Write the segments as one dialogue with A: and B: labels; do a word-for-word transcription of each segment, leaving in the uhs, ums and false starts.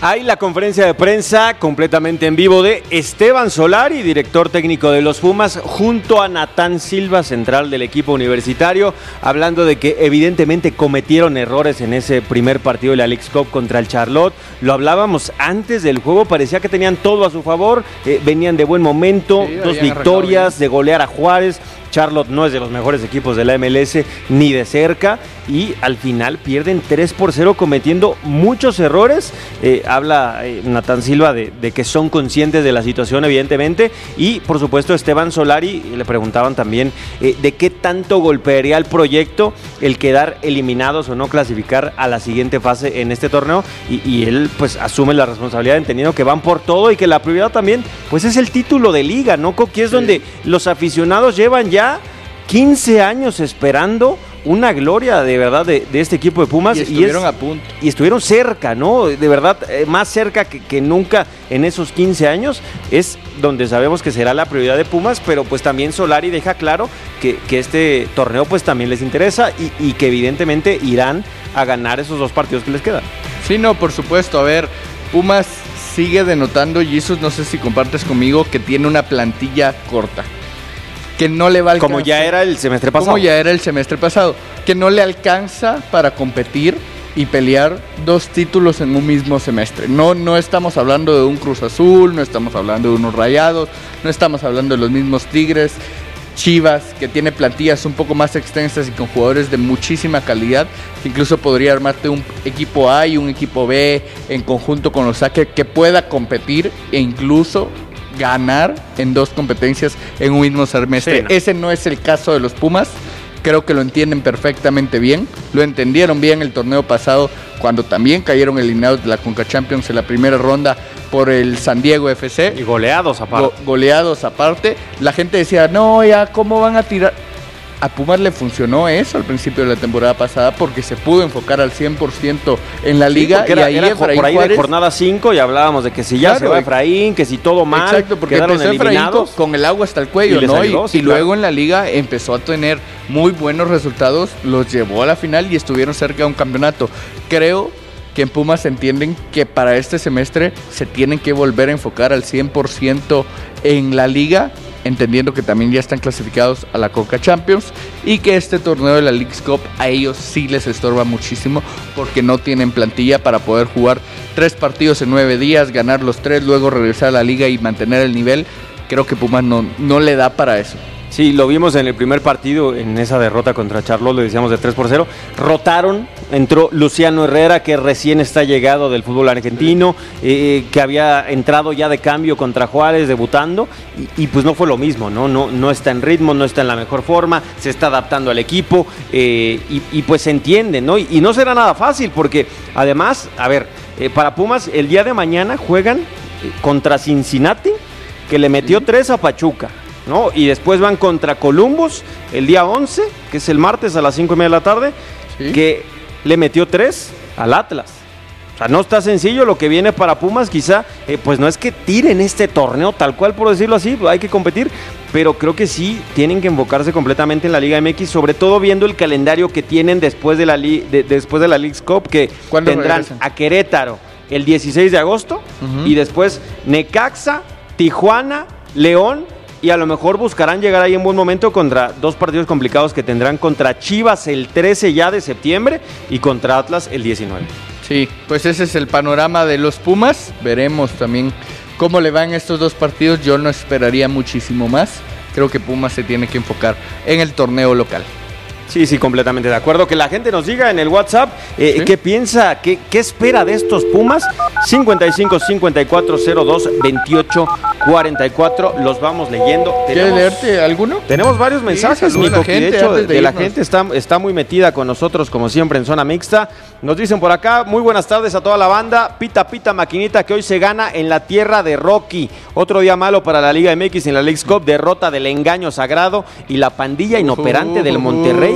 A: Hay la conferencia de prensa completamente en vivo de Esteban Solari, director técnico de los Pumas, junto a Natán Silva, central del equipo universitario, hablando de que evidentemente cometieron errores en ese primer partido de la Leagues Cup contra el Charlotte. Lo hablábamos antes del juego, parecía que tenían todo a su favor, eh, venían de buen momento, sí, dos victorias, de golear a Juárez. Charlotte no es de los mejores equipos de la M L S ni de cerca y al final pierden tres por cero cometiendo muchos errores. Eh, habla eh, Natán Silva de, de que son conscientes de la situación evidentemente y por supuesto Esteban Solari le preguntaban también eh, de qué tanto golpearía el proyecto el quedar eliminados o no clasificar a la siguiente fase en este torneo y, y él pues asume la responsabilidad entendiendo que van por todo y que la prioridad también pues es el título de liga, ¿no? Que es sí. donde los aficionados llevan ya quince años esperando una gloria de verdad de, de este equipo de Pumas.
B: Y estuvieron
A: y es,
B: a punto.
A: Y estuvieron cerca, ¿no? De verdad, eh, más cerca que, que nunca en esos quince años. Es donde sabemos que será la prioridad de Pumas, pero pues también Solari deja claro que, que este torneo pues también les interesa y, y que evidentemente irán a ganar esos dos partidos que les quedan.
B: Sí, no, por supuesto. A ver, Pumas sigue denotando, Jesus, no sé si compartes conmigo, que tiene una plantilla corta. Que no le va a alcanzar.
A: Como ya era el semestre pasado.
B: Como ya era el semestre pasado. Que no le alcanza para competir y pelear dos títulos en un mismo semestre. No, no estamos hablando de un Cruz Azul, no estamos hablando de unos Rayados, no estamos hablando de los mismos Tigres, Chivas, que tiene plantillas un poco más extensas y con jugadores de muchísima calidad, que incluso podría armarte un equipo A y un equipo B en conjunto con los A que, que pueda competir e incluso ganar en dos competencias en un mismo semestre. Sí, no. Ese no es el caso de los Pumas. Creo que lo entienden perfectamente bien. Lo entendieron bien el torneo pasado cuando también cayeron eliminados de la Conca Champions en la primera ronda por el San Diego F C.
A: Y goleados aparte.
B: Go- goleados aparte. La gente decía, no, ya, ¿cómo van a tirar? A Pumas le funcionó eso al principio de la temporada pasada porque se pudo enfocar al cien por ciento en la liga.
A: Sí, era,
B: y ahí
A: era
B: Efraín
A: por ahí
B: Juárez,
A: de jornada cinco y hablábamos de que si ya
B: claro,
A: se va Efraín, que si todo mal,
B: exacto, porque
A: quedaron
B: empezó
A: eliminados.
B: Efraín con, con el agua hasta el cuello,
A: y
B: ¿no?
A: Ayudó,
B: y
A: sí,
B: y
A: claro.
B: luego en la liga empezó a tener muy buenos resultados, los llevó a la final y estuvieron cerca de un campeonato. Creo que en Pumas entienden que para este semestre se tienen que volver a enfocar al cien por ciento en la liga, entendiendo que también ya están clasificados a la Conca Champions y que este torneo de la Leagues Cup a ellos sí les estorba muchísimo porque no tienen plantilla para poder jugar tres partidos en nueve días, ganar los tres, luego regresar a la liga y mantener el nivel. Creo que Pumas no, no le da para eso.
A: Sí, lo vimos en el primer partido, en esa derrota contra Charlotte, le decíamos de tres por cero. Rotaron, entró Luciano Herrera, que recién está llegado del fútbol argentino, eh, que había entrado ya de cambio contra Juárez, debutando, y, y pues no fue lo mismo, ¿no? No, no está en ritmo, no está en la mejor forma, se está adaptando al equipo, eh, y, y pues se entiende, ¿no? Y, y no será nada fácil, porque además, a ver, eh, para Pumas, el día de mañana juegan eh, contra Cincinnati, que le metió tres a Pachuca, ¿no? Y después van contra Columbus el día once, que es el martes a las cinco y media de la tarde, ¿sí? Que le metió tres al Atlas. O sea, no está sencillo lo que viene para Pumas, quizá, eh, pues no es que tiren este torneo tal cual, por decirlo así, hay que competir, pero creo que sí tienen que enfocarse completamente en la Liga M X, sobre todo viendo el calendario que tienen después de la, li- de, después de la Leagues Cup, que tendrán regresan? a Querétaro el dieciséis de agosto, uh-huh. y después Necaxa, Tijuana, León, y a lo mejor buscarán llegar ahí en buen momento contra dos partidos complicados que tendrán contra Chivas el trece ya de septiembre y contra Atlas el diecinueve.
B: Sí, pues ese es el panorama de los Pumas. Veremos también cómo le van estos dos partidos. Yo no esperaría muchísimo más. Creo que Pumas se tiene que enfocar en el torneo local.
A: Sí, sí, completamente de acuerdo. Que la gente nos diga en el WhatsApp eh, ¿sí? qué piensa, qué, qué espera de estos Pumas. cincuenta y cinco, cincuenta y cuatro, cero dos, veintiocho, cuarenta y cuatro. Los vamos leyendo.
B: ¿Quieres leerte alguno?
A: Tenemos varios mensajes,
B: sí,
A: Nico,
B: la gente,
A: de hecho de,
B: de
A: de la gente está, está muy metida con nosotros, como siempre, en Zona Mixta. Nos dicen por acá, muy buenas tardes a toda la banda. Pita, pita, maquinita, que hoy se gana en la tierra de Rocky. Otro día malo para la Liga M X en la Leagues Cup. Derrota del engaño sagrado y la pandilla inoperante uh, del Monterrey.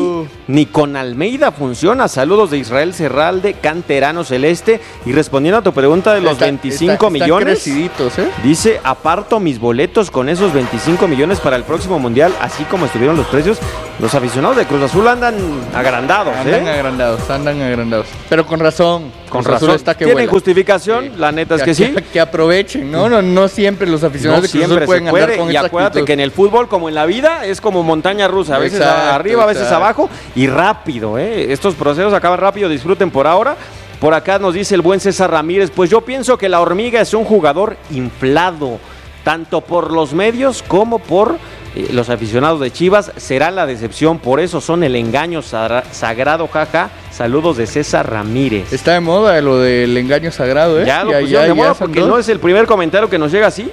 B: Uh.
A: ni con Almeida funciona. Saludos de Israel Serralde, canterano celeste. Y respondiendo a tu pregunta de los
B: Está-
A: veinticinco
B: está- están
A: millones,
B: creciditos, ¿eh?
A: dice, aparto mis boletos con esos veinticinco millones para el próximo Mundial, así como estuvieron los precios. Los aficionados de Cruz Azul andan agrandados,
B: Andan
A: ¿eh?
B: agrandados, andan agrandados. Pero con razón.
A: Con
B: Cruz Azul
A: razón.
B: está que
A: ¿Tienen
B: vuela.
A: justificación?
B: Sí.
A: La neta es que sí.
B: Que, que aprovechen, ¿no? No, no siempre los aficionados
A: No
B: de Cruz Azul
A: siempre
B: pueden
A: se
B: andar
A: puede,
B: con
A: y
B: esa
A: acuérdate
B: actitud.
A: que en el fútbol, como en la vida, es como montaña rusa, a veces
B: Exacto,
A: arriba, a veces
B: exacto.
A: abajo, y rápido, ¿eh? Estos procesos acaban rápido, disfruten por ahora. Por acá nos dice el buen César Ramírez, pues yo pienso que la Hormiga es un jugador inflado, tanto por los medios como por eh, los aficionados de Chivas. Será la decepción, por eso son el engaño sagra- sagrado, jaja. Saludos de César Ramírez.
B: Está de moda lo del engaño sagrado, ¿eh?
A: Ya lo pusieron de moda
B: son
A: porque
B: dos.
A: no es el primer comentario que nos llega así.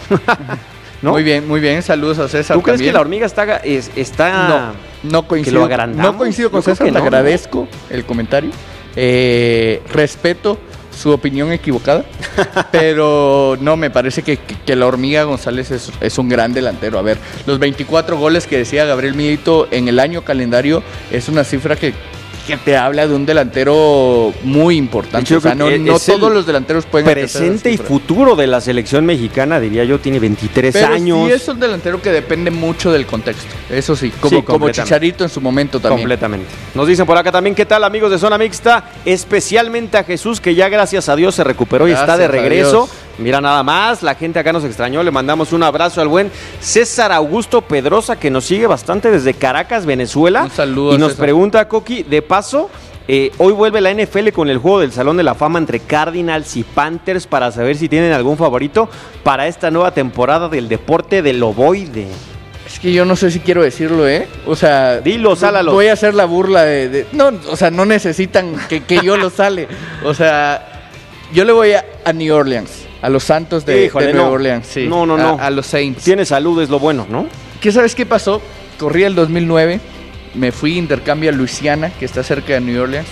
A: ¿No?
B: Muy bien, muy bien. Saludos a César
A: ¿Tú crees
B: también.
A: que la hormiga está, es- está
B: No, no coincido.
A: lo agrandamos?
B: No coincido con
A: Yo creo
B: César,
A: que
B: le
A: no,
B: agradezco el comentario. Eh, respeto su opinión equivocada, pero no, me parece que, que- que la Hormiga González es, es un gran delantero. A ver, los veinticuatro goles que decía Gabriel Milito en el año calendario es una cifra que, que te habla de un delantero muy importante.
A: De hecho, yo
B: O sea,
A: creo
B: no,
A: que
B: no
A: es el
B: todos los delanteros pueden alcanzar esa
A: presente y
B: cifra.
A: futuro de la selección mexicana, diría yo, tiene veintitrés
B: Pero
A: años.
B: sí es un delantero que depende mucho del contexto. Eso sí, como,
A: Sí,
B: como
A: completamente.
B: Chicharito en su momento también.
A: Completamente. Nos dicen por acá también, ¿qué tal, amigos de Zona Mixta? Especialmente a Jesús, que ya gracias a Dios se recuperó y está de
B: Gracias a
A: regreso.
B: Dios.
A: Mira nada más, la gente acá nos extrañó. Le mandamos un abrazo al buen César Augusto Pedrosa, que nos sigue bastante desde Caracas, Venezuela.
B: Un saludo
A: Y
B: a
A: nos
B: César.
A: pregunta, Coqui, de paso, eh, hoy vuelve la N F L con el juego del Salón de la Fama entre Cardinals y Panthers para saber si tienen algún favorito para esta nueva temporada del deporte del ovoide.
B: Es que yo no sé si quiero decirlo, ¿eh? O sea...
A: Dilo, sálalo.
B: Voy a hacer la burla de... de- no, o sea, no necesitan que, que yo lo sale. O sea, yo le voy a, a New Orleans, a los Santos de,
A: Híjole,
B: de Nueva
A: no.
B: Orleans. Sí.
A: No, no, no.
B: A, a los Saints.
A: Tiene salud, es lo bueno, ¿no?
B: ¿Qué sabes qué pasó? Corrí el dos mil nueve, me fui a intercambio a Luisiana, que está cerca de New Orleans.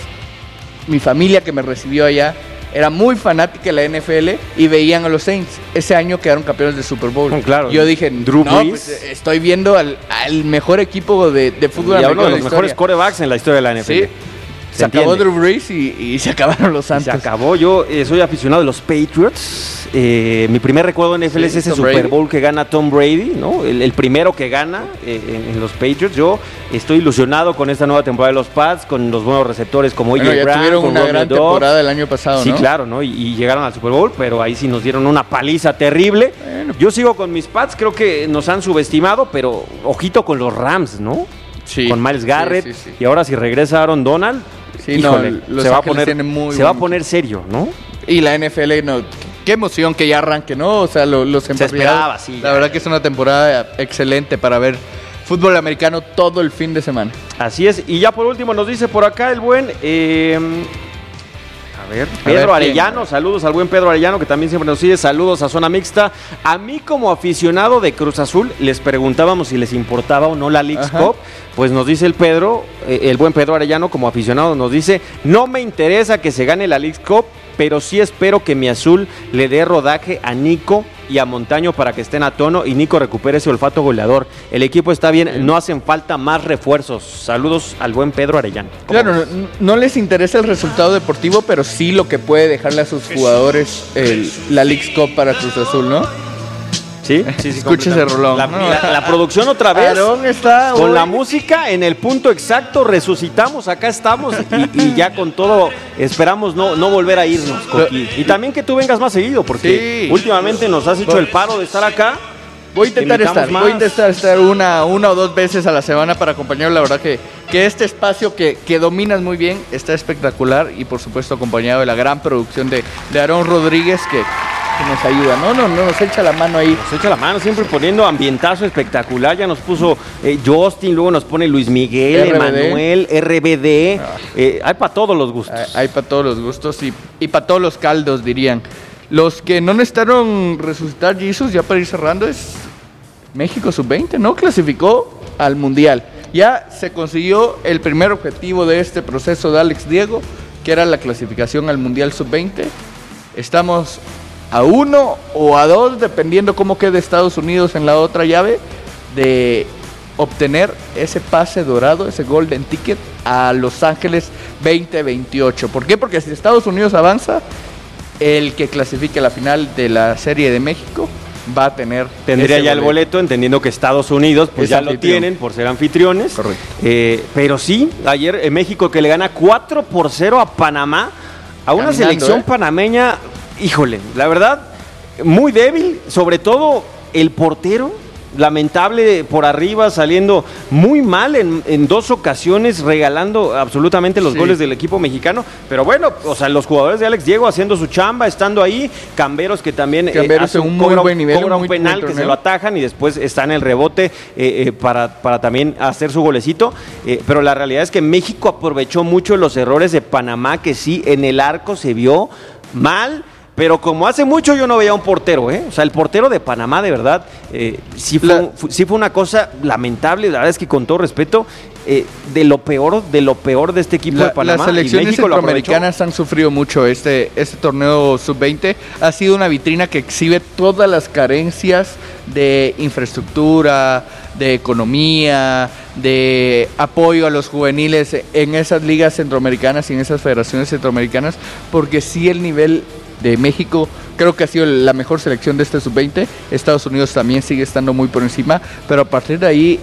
B: Mi familia que me recibió allá era muy fanática de la N F L y veían a los Saints. Ese año quedaron campeones del Super Bowl.
A: Oh, claro.
B: Yo dije,
A: Drew
B: no,
A: Brees.
B: pues, estoy viendo al, al mejor equipo de, de fútbol
A: Y a
B: americano
A: uno de los
B: la
A: mejores
B: historia.
A: quarterbacks en la historia de la N F L.
B: Sí.
A: Se
B: Se acabó
A: entiende.
B: Drew Brees y, y se acabaron los
A: Se
B: Santos.
A: acabó. Yo eh, soy aficionado de los Patriots. Eh, mi primer recuerdo en N F L
B: Sí,
A: es ese
B: Tom
A: Super
B: Brady.
A: Bowl que gana Tom Brady, ¿no? El, el primero que gana eh, en, en los Patriots. Yo estoy ilusionado con esta nueva temporada de los Pats, con los buenos receptores como
B: Bueno,
A: A J
B: ya
A: Brown,
B: tuvieron
A: con
B: una
A: Romeo
B: gran
A: Doubs.
B: temporada el año pasado,
A: Sí,
B: ¿no?
A: claro, ¿no? Y, y llegaron al Super Bowl, pero ahí sí nos dieron una paliza terrible.
B: Bueno.
A: Yo sigo con mis Pats, creo que nos han subestimado, pero ojito con los Rams, ¿no?
B: Sí.
A: Con Miles Garrett.
B: Sí, sí, sí.
A: Y ahora si regresa Aaron Donald,
B: Sí,
A: híjole,
B: no, Los
A: se va a
B: Ángeles
A: poner,
B: tienen muy
A: se va a
B: buen
A: poner serio, ¿no?
B: Y la N F L, no, qué emoción que ya arranque, ¿no? O sea, lo- los empatriados.
A: esperaba, sí,
B: La
A: ya.
B: verdad que es una temporada excelente para ver fútbol americano todo el fin de semana.
A: Así es. Y ya por último nos dice por acá el buen... eh, a ver, Pedro
B: ver, ¿quién?
A: Arellano, saludos al buen Pedro Arellano, que también siempre nos sigue, saludos a Zona Mixta. A mí como aficionado de Cruz Azul, les preguntábamos si les importaba o no la Leagues
B: Ajá.
A: Cup, pues nos dice el Pedro, eh, el buen Pedro Arellano como aficionado nos dice, no me interesa que se gane la Leagues Cup, pero sí espero que mi azul le dé rodaje a Nico y a Montaño para que estén a tono y Nico recupere ese olfato goleador. El equipo está bien, no hacen falta más refuerzos. Saludos al buen Pedro Arellano. ¿Cómo
B: Claro,
A: ves?
B: no, no les interesa el resultado deportivo, pero sí lo que puede dejarle a sus jugadores el- la Leagues Cup para Cruz Azul, ¿no?
A: Sí, sí, sí.
B: Escucha ese
A: completamente.
B: rolón.
A: La,
B: No.
A: la- la producción otra vez.
B: Aarón está
A: Con
B: hoy-
A: la música en el punto exacto, resucitamos, acá estamos y, y ya con todo esperamos no, no volver a irnos, Coqui. Y también que tú vengas más seguido, porque
B: Sí.
A: últimamente nos has hecho el paro de estar acá.
B: Voy a intentar
A: Te invitamos
B: estar,
A: más.
B: voy a intentar estar una, una o dos veces a la semana para acompañar. La verdad que, que este espacio que, que dominas muy bien está espectacular y por supuesto acompañado de la gran producción de, de Aarón Rodríguez que, que nos ayuda, ¿no? No, no nos echa la mano ahí.
A: Nos echa la mano, siempre poniendo ambientazo espectacular. Ya nos puso eh, Justin, luego nos pone Luis Miguel,
B: R B D.
A: Emanuel, R B D.
B: Ah.
A: Eh, hay para todos los gustos.
B: Hay, hay para todos los gustos y, y para todos los caldos, dirían. Los que no necesitaron resucitar Jesus, ya para ir cerrando, es México sub veinte, ¿no? Clasificó al Mundial. Ya se consiguió el primer objetivo de este proceso de Alex Diego, que era la clasificación al Mundial sub veinte. Estamos a uno o a dos, dependiendo cómo quede Estados Unidos en la otra llave, de obtener ese pase dorado, ese golden ticket a Los Ángeles veinte veintiocho. ¿Por qué? Porque si Estados Unidos avanza, el que clasifique a la final de la Serie de México va a tener
A: tendría ya boleto. El boleto, entendiendo que Estados Unidos pues es ya anfitrión. Lo tienen por ser anfitriones.
B: Correcto.
A: Eh, pero sí, ayer en México que le gana cuatro por cero a Panamá, a una Caminando, selección ¿eh? panameña, híjole, la verdad, muy débil, sobre todo el portero. Lamentable por arriba, saliendo muy mal en, en dos ocasiones, regalando absolutamente los sí. goles del equipo mexicano. Pero bueno, o sea, los jugadores de Alex Diego haciendo su chamba, estando ahí. Camberos que también
B: Camberos eh, hace un, muy cobra, buen nivel,
A: cobra
B: un
A: un penal que se lo atajan y después está en el rebote eh, eh, para, para también hacer su golecito. Eh, pero la realidad es que México aprovechó mucho los errores de Panamá, que sí, en el arco se vio mal. Pero como hace mucho yo no veía un portero, ¿eh? O sea, el portero de Panamá, de verdad, eh, sí, fue, la... fu- sí fue una cosa lamentable. La verdad es que con todo respeto, eh, de lo peor, de lo peor de este equipo
B: la,
A: de Panamá.
B: Las selecciones centroamericanas han sufrido mucho este, este torneo sub veinte. Ha sido una vitrina que exhibe todas las carencias de infraestructura, de economía, de apoyo a los juveniles en esas ligas centroamericanas y en esas federaciones centroamericanas, porque sí el nivel de México creo que ha sido la mejor selección de este sub veinte. Estados Unidos también sigue estando muy por encima, pero a partir de ahí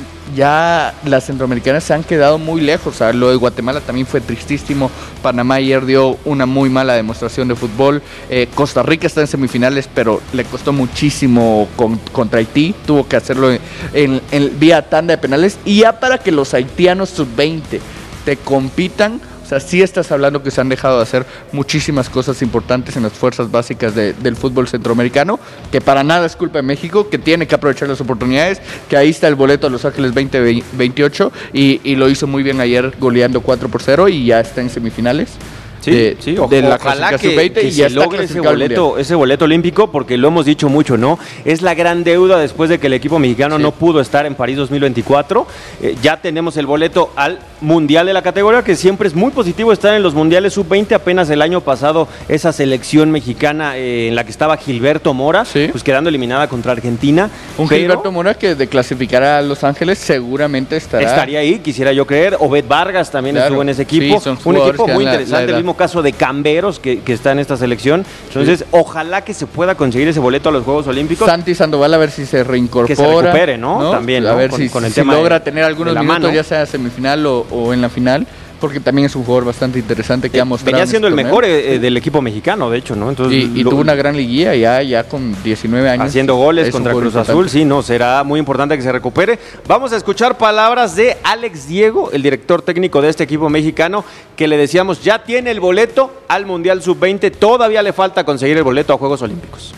B: ya las centroamericanas se han quedado muy lejos. O sea, lo de Guatemala también fue tristísimo. Panamá ayer dio una muy mala demostración de fútbol. eh, Costa Rica está en semifinales, pero le costó muchísimo con, contra Haití. Tuvo que hacerlo en, en, en vía tanda de penales. Y ya para que los haitianos sub veinte te compitan, o sea, sí estás hablando que se han dejado de hacer muchísimas cosas importantes en las fuerzas básicas de, del fútbol centroamericano, que para nada es culpa de México, que tiene que aprovechar las oportunidades, que ahí está el boleto a Los Ángeles veinte veintiocho y, y lo hizo muy bien ayer goleando cuatro por cero y ya está en semifinales.
A: Sí, de, sí, o, de la ojalá que, veinte que y ya se logre ese boleto, ese boleto olímpico, porque lo hemos dicho mucho, ¿no? Es la gran deuda después de que el equipo mexicano sí. no pudo estar en París dos mil veinticuatro. Eh, ya tenemos el boleto al Mundial de la categoría, que siempre es muy positivo estar en los Mundiales sub veinte. Apenas el año pasado esa selección mexicana eh, en la que estaba Gilberto Mora, sí. pues quedando eliminada contra Argentina.
B: Un pero, Gilberto Mora que de clasificar a Los Ángeles seguramente estará.
A: Estaría ahí, quisiera yo creer. Obed Vargas también claro. estuvo en ese equipo. Sí, un equipo muy interesante, el mismo caso de Camberos que, que está en esta selección. Entonces, sí. ojalá que se pueda conseguir ese boleto a los Juegos Olímpicos.
B: Santi Sandoval a ver si se reincorpora. Que
A: se recupere, ¿no? ¿no? También,
B: a
A: ¿no?
B: ver
A: con,
B: si,
A: con el
B: si
A: tema
B: logra
A: de,
B: tener algunos minutos, mano. ya sea semifinal o, o en la final, porque también es un jugador bastante interesante que eh, ha mostrado.
A: Venía siendo el mejor eh, del equipo mexicano, de hecho, ¿no? Entonces,
B: y y lo, tuvo una gran liguilla ya, ya con diecinueve años.
A: Haciendo goles contra Cruz importante. Azul, sí, no, será muy importante que se recupere. Vamos a escuchar palabras de Alex Diego, el director técnico de este equipo mexicano, que le decíamos, ya tiene el boleto al Mundial sub veinte, todavía le falta conseguir el boleto a Juegos Olímpicos.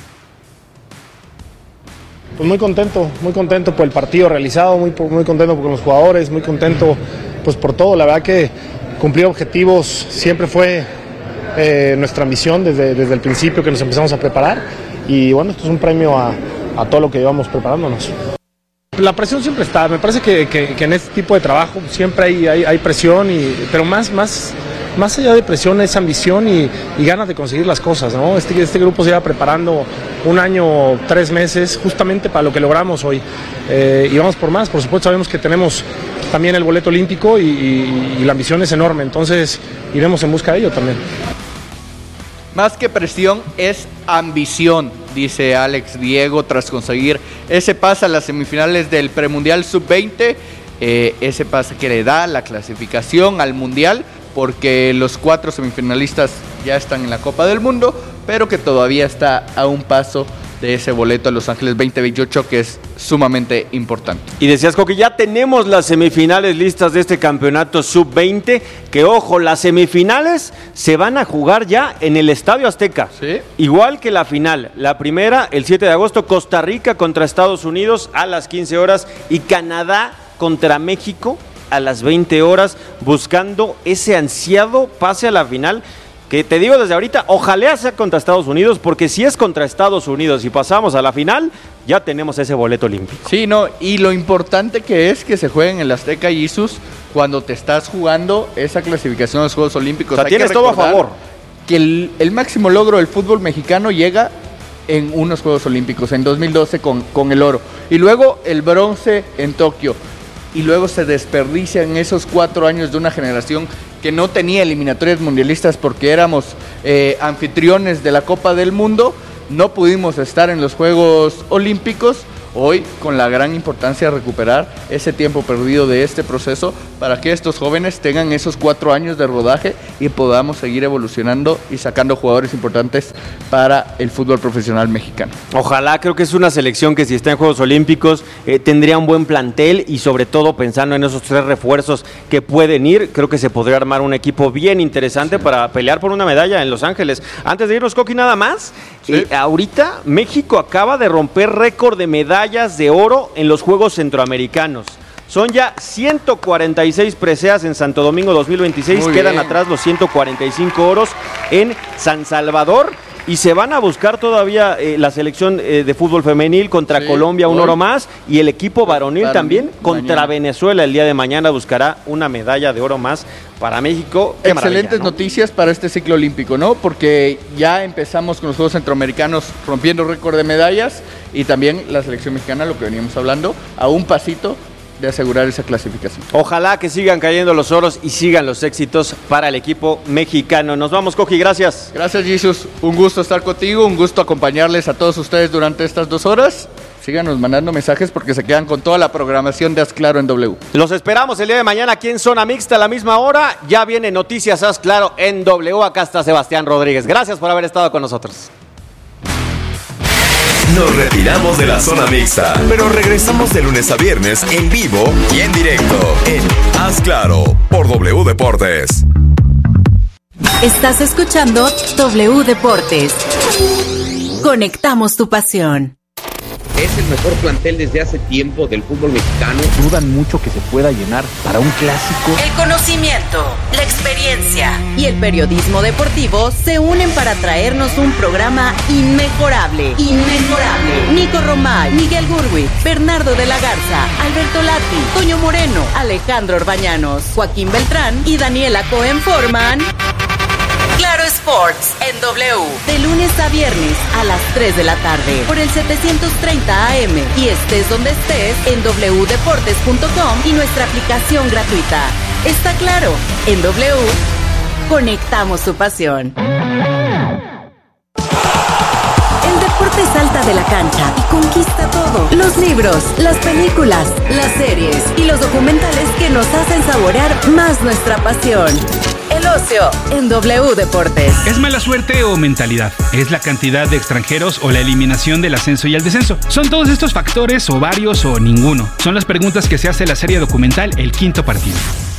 C: Pues muy contento, muy contento por el partido realizado, muy, muy contento con los jugadores, muy contento pues por todo. La verdad que cumplir objetivos siempre fue eh, nuestra ambición desde, desde el principio que nos empezamos a preparar y bueno, esto es un premio a, a todo lo que llevamos preparándonos. La presión siempre está, me parece que, que, que en este tipo de trabajo siempre hay, hay, hay presión, y, pero más, más, más allá de presión es ambición y, y ganas de conseguir las cosas, ¿no? Este, este grupo se lleva preparando un año, tres meses, justamente para lo que logramos hoy. Eh, y vamos por más, por supuesto sabemos que tenemos también el boleto olímpico y, y, y la ambición es enorme, entonces iremos en busca de ello también.
B: Más que presión es ambición, dice Alex Diego tras conseguir ese pase a las semifinales del premundial sub veinte, eh, ese pase que le da la clasificación al mundial, porque los cuatro semifinalistas ya están en la Copa del Mundo, pero que todavía está a un paso de ese boleto a Los Ángeles veinte veintiocho, que es sumamente importante.
A: Y decías, Coqui, ya tenemos las semifinales listas de este campeonato sub veinte, que ojo, las semifinales se van a jugar ya en el Estadio Azteca,
B: ¿sí?
A: Igual que la final. La primera, el siete de agosto, Costa Rica contra Estados Unidos a las quince horas y Canadá contra México a las veinte horas, buscando ese ansiado pase a la final. Que te digo desde ahorita, ojalá sea contra Estados Unidos, porque si es contra Estados Unidos y pasamos a la final, ya tenemos ese boleto olímpico.
B: Sí, no, y lo importante que es que se jueguen en el Azteca y Isus cuando te estás jugando esa clasificación a los Juegos Olímpicos.
A: O sea, tienes todo a favor.
B: Que el, el máximo logro del fútbol mexicano llega en unos Juegos Olímpicos, en dos mil doce con, con el oro, y luego el bronce en Tokio, y luego se desperdician esos cuatro años de una generación que no tenía eliminatorias mundialistas porque éramos eh, anfitriones de la Copa del Mundo, no pudimos estar en los Juegos Olímpicos. Hoy, con la gran importancia de recuperar ese tiempo perdido de este proceso para que estos jóvenes tengan esos cuatro años de rodaje y podamos seguir evolucionando y sacando jugadores importantes para el fútbol profesional mexicano.
A: Ojalá, creo que es una selección que si está en Juegos Olímpicos eh, tendría un buen plantel y sobre todo pensando en esos tres refuerzos que pueden ir, creo que se podría armar un equipo bien interesante sí. para pelear por una medalla en Los Ángeles. Antes de irnos, Coqui, nada más, sí. eh, ahorita México acaba de romper récord de medallas de oro en los Juegos Centroamericanos. Son ya ciento cuarenta y seis preseas en Santo Domingo dos mil veintiséis, Muy quedan bien. atrás los ciento cuarenta y cinco oros en San Salvador y se van a buscar todavía eh, la selección eh, de fútbol femenil contra sí, Colombia, un hoy. oro más, y el equipo varonil para también contra mañana. Venezuela el día de mañana buscará una medalla de oro más para México. Qué
B: Excelentes
A: ¿no?
B: noticias para este ciclo olímpico, ¿no? Porque ya empezamos con los Juegos Centroamericanos rompiendo récord de medallas y también la selección mexicana, lo que veníamos hablando, a un pasito de asegurar esa clasificación.
A: Ojalá que sigan cayendo los oros y sigan los éxitos para el equipo mexicano. Nos vamos, Coqui, gracias.
B: Gracias, Jesus. Un gusto estar contigo, un gusto acompañarles a todos ustedes durante estas dos horas. Síganos mandando mensajes porque se quedan con toda la programación de Haz Claro en W.
A: Los esperamos el día de mañana aquí en Zona Mixta a la misma hora. Ya viene Noticias Haz Claro en W. Acá está Sebastián Rodríguez. Gracias por haber estado con nosotros.
D: Nos retiramos de la Zona Mixta, pero regresamos de lunes a viernes en vivo y en directo en Haz Claro por W Deportes.
E: Estás escuchando W Deportes. Conectamos tu pasión.
F: Es el mejor plantel desde hace tiempo del fútbol mexicano.
G: Dudan mucho que se pueda llenar para un clásico.
E: El conocimiento, la experiencia y el periodismo deportivo se unen para traernos un programa inmejorable. Inmejorable. Nico Romay, Miguel Gurwitz, Bernardo de la Garza, Alberto Lati, Toño Moreno, Alejandro Orbañanos, Joaquín Beltrán y Daniela Cohen forman Claro Sports en W, de lunes a viernes a las tres de la tarde por el setecientos treinta A M y estés donde estés en doble u deportes punto com y nuestra aplicación gratuita. Está claro, en W conectamos tu pasión. El deporte salta de la cancha y conquista todo. Los libros, las películas, las series y los documentales que nos hacen saborear más nuestra pasión. El ocio en W Deportes.
H: ¿Es mala suerte o mentalidad? ¿Es la cantidad de extranjeros o la eliminación del ascenso y el descenso? ¿Son todos estos factores o varios o ninguno? Son las preguntas que se hace la serie documental El Quinto Partido.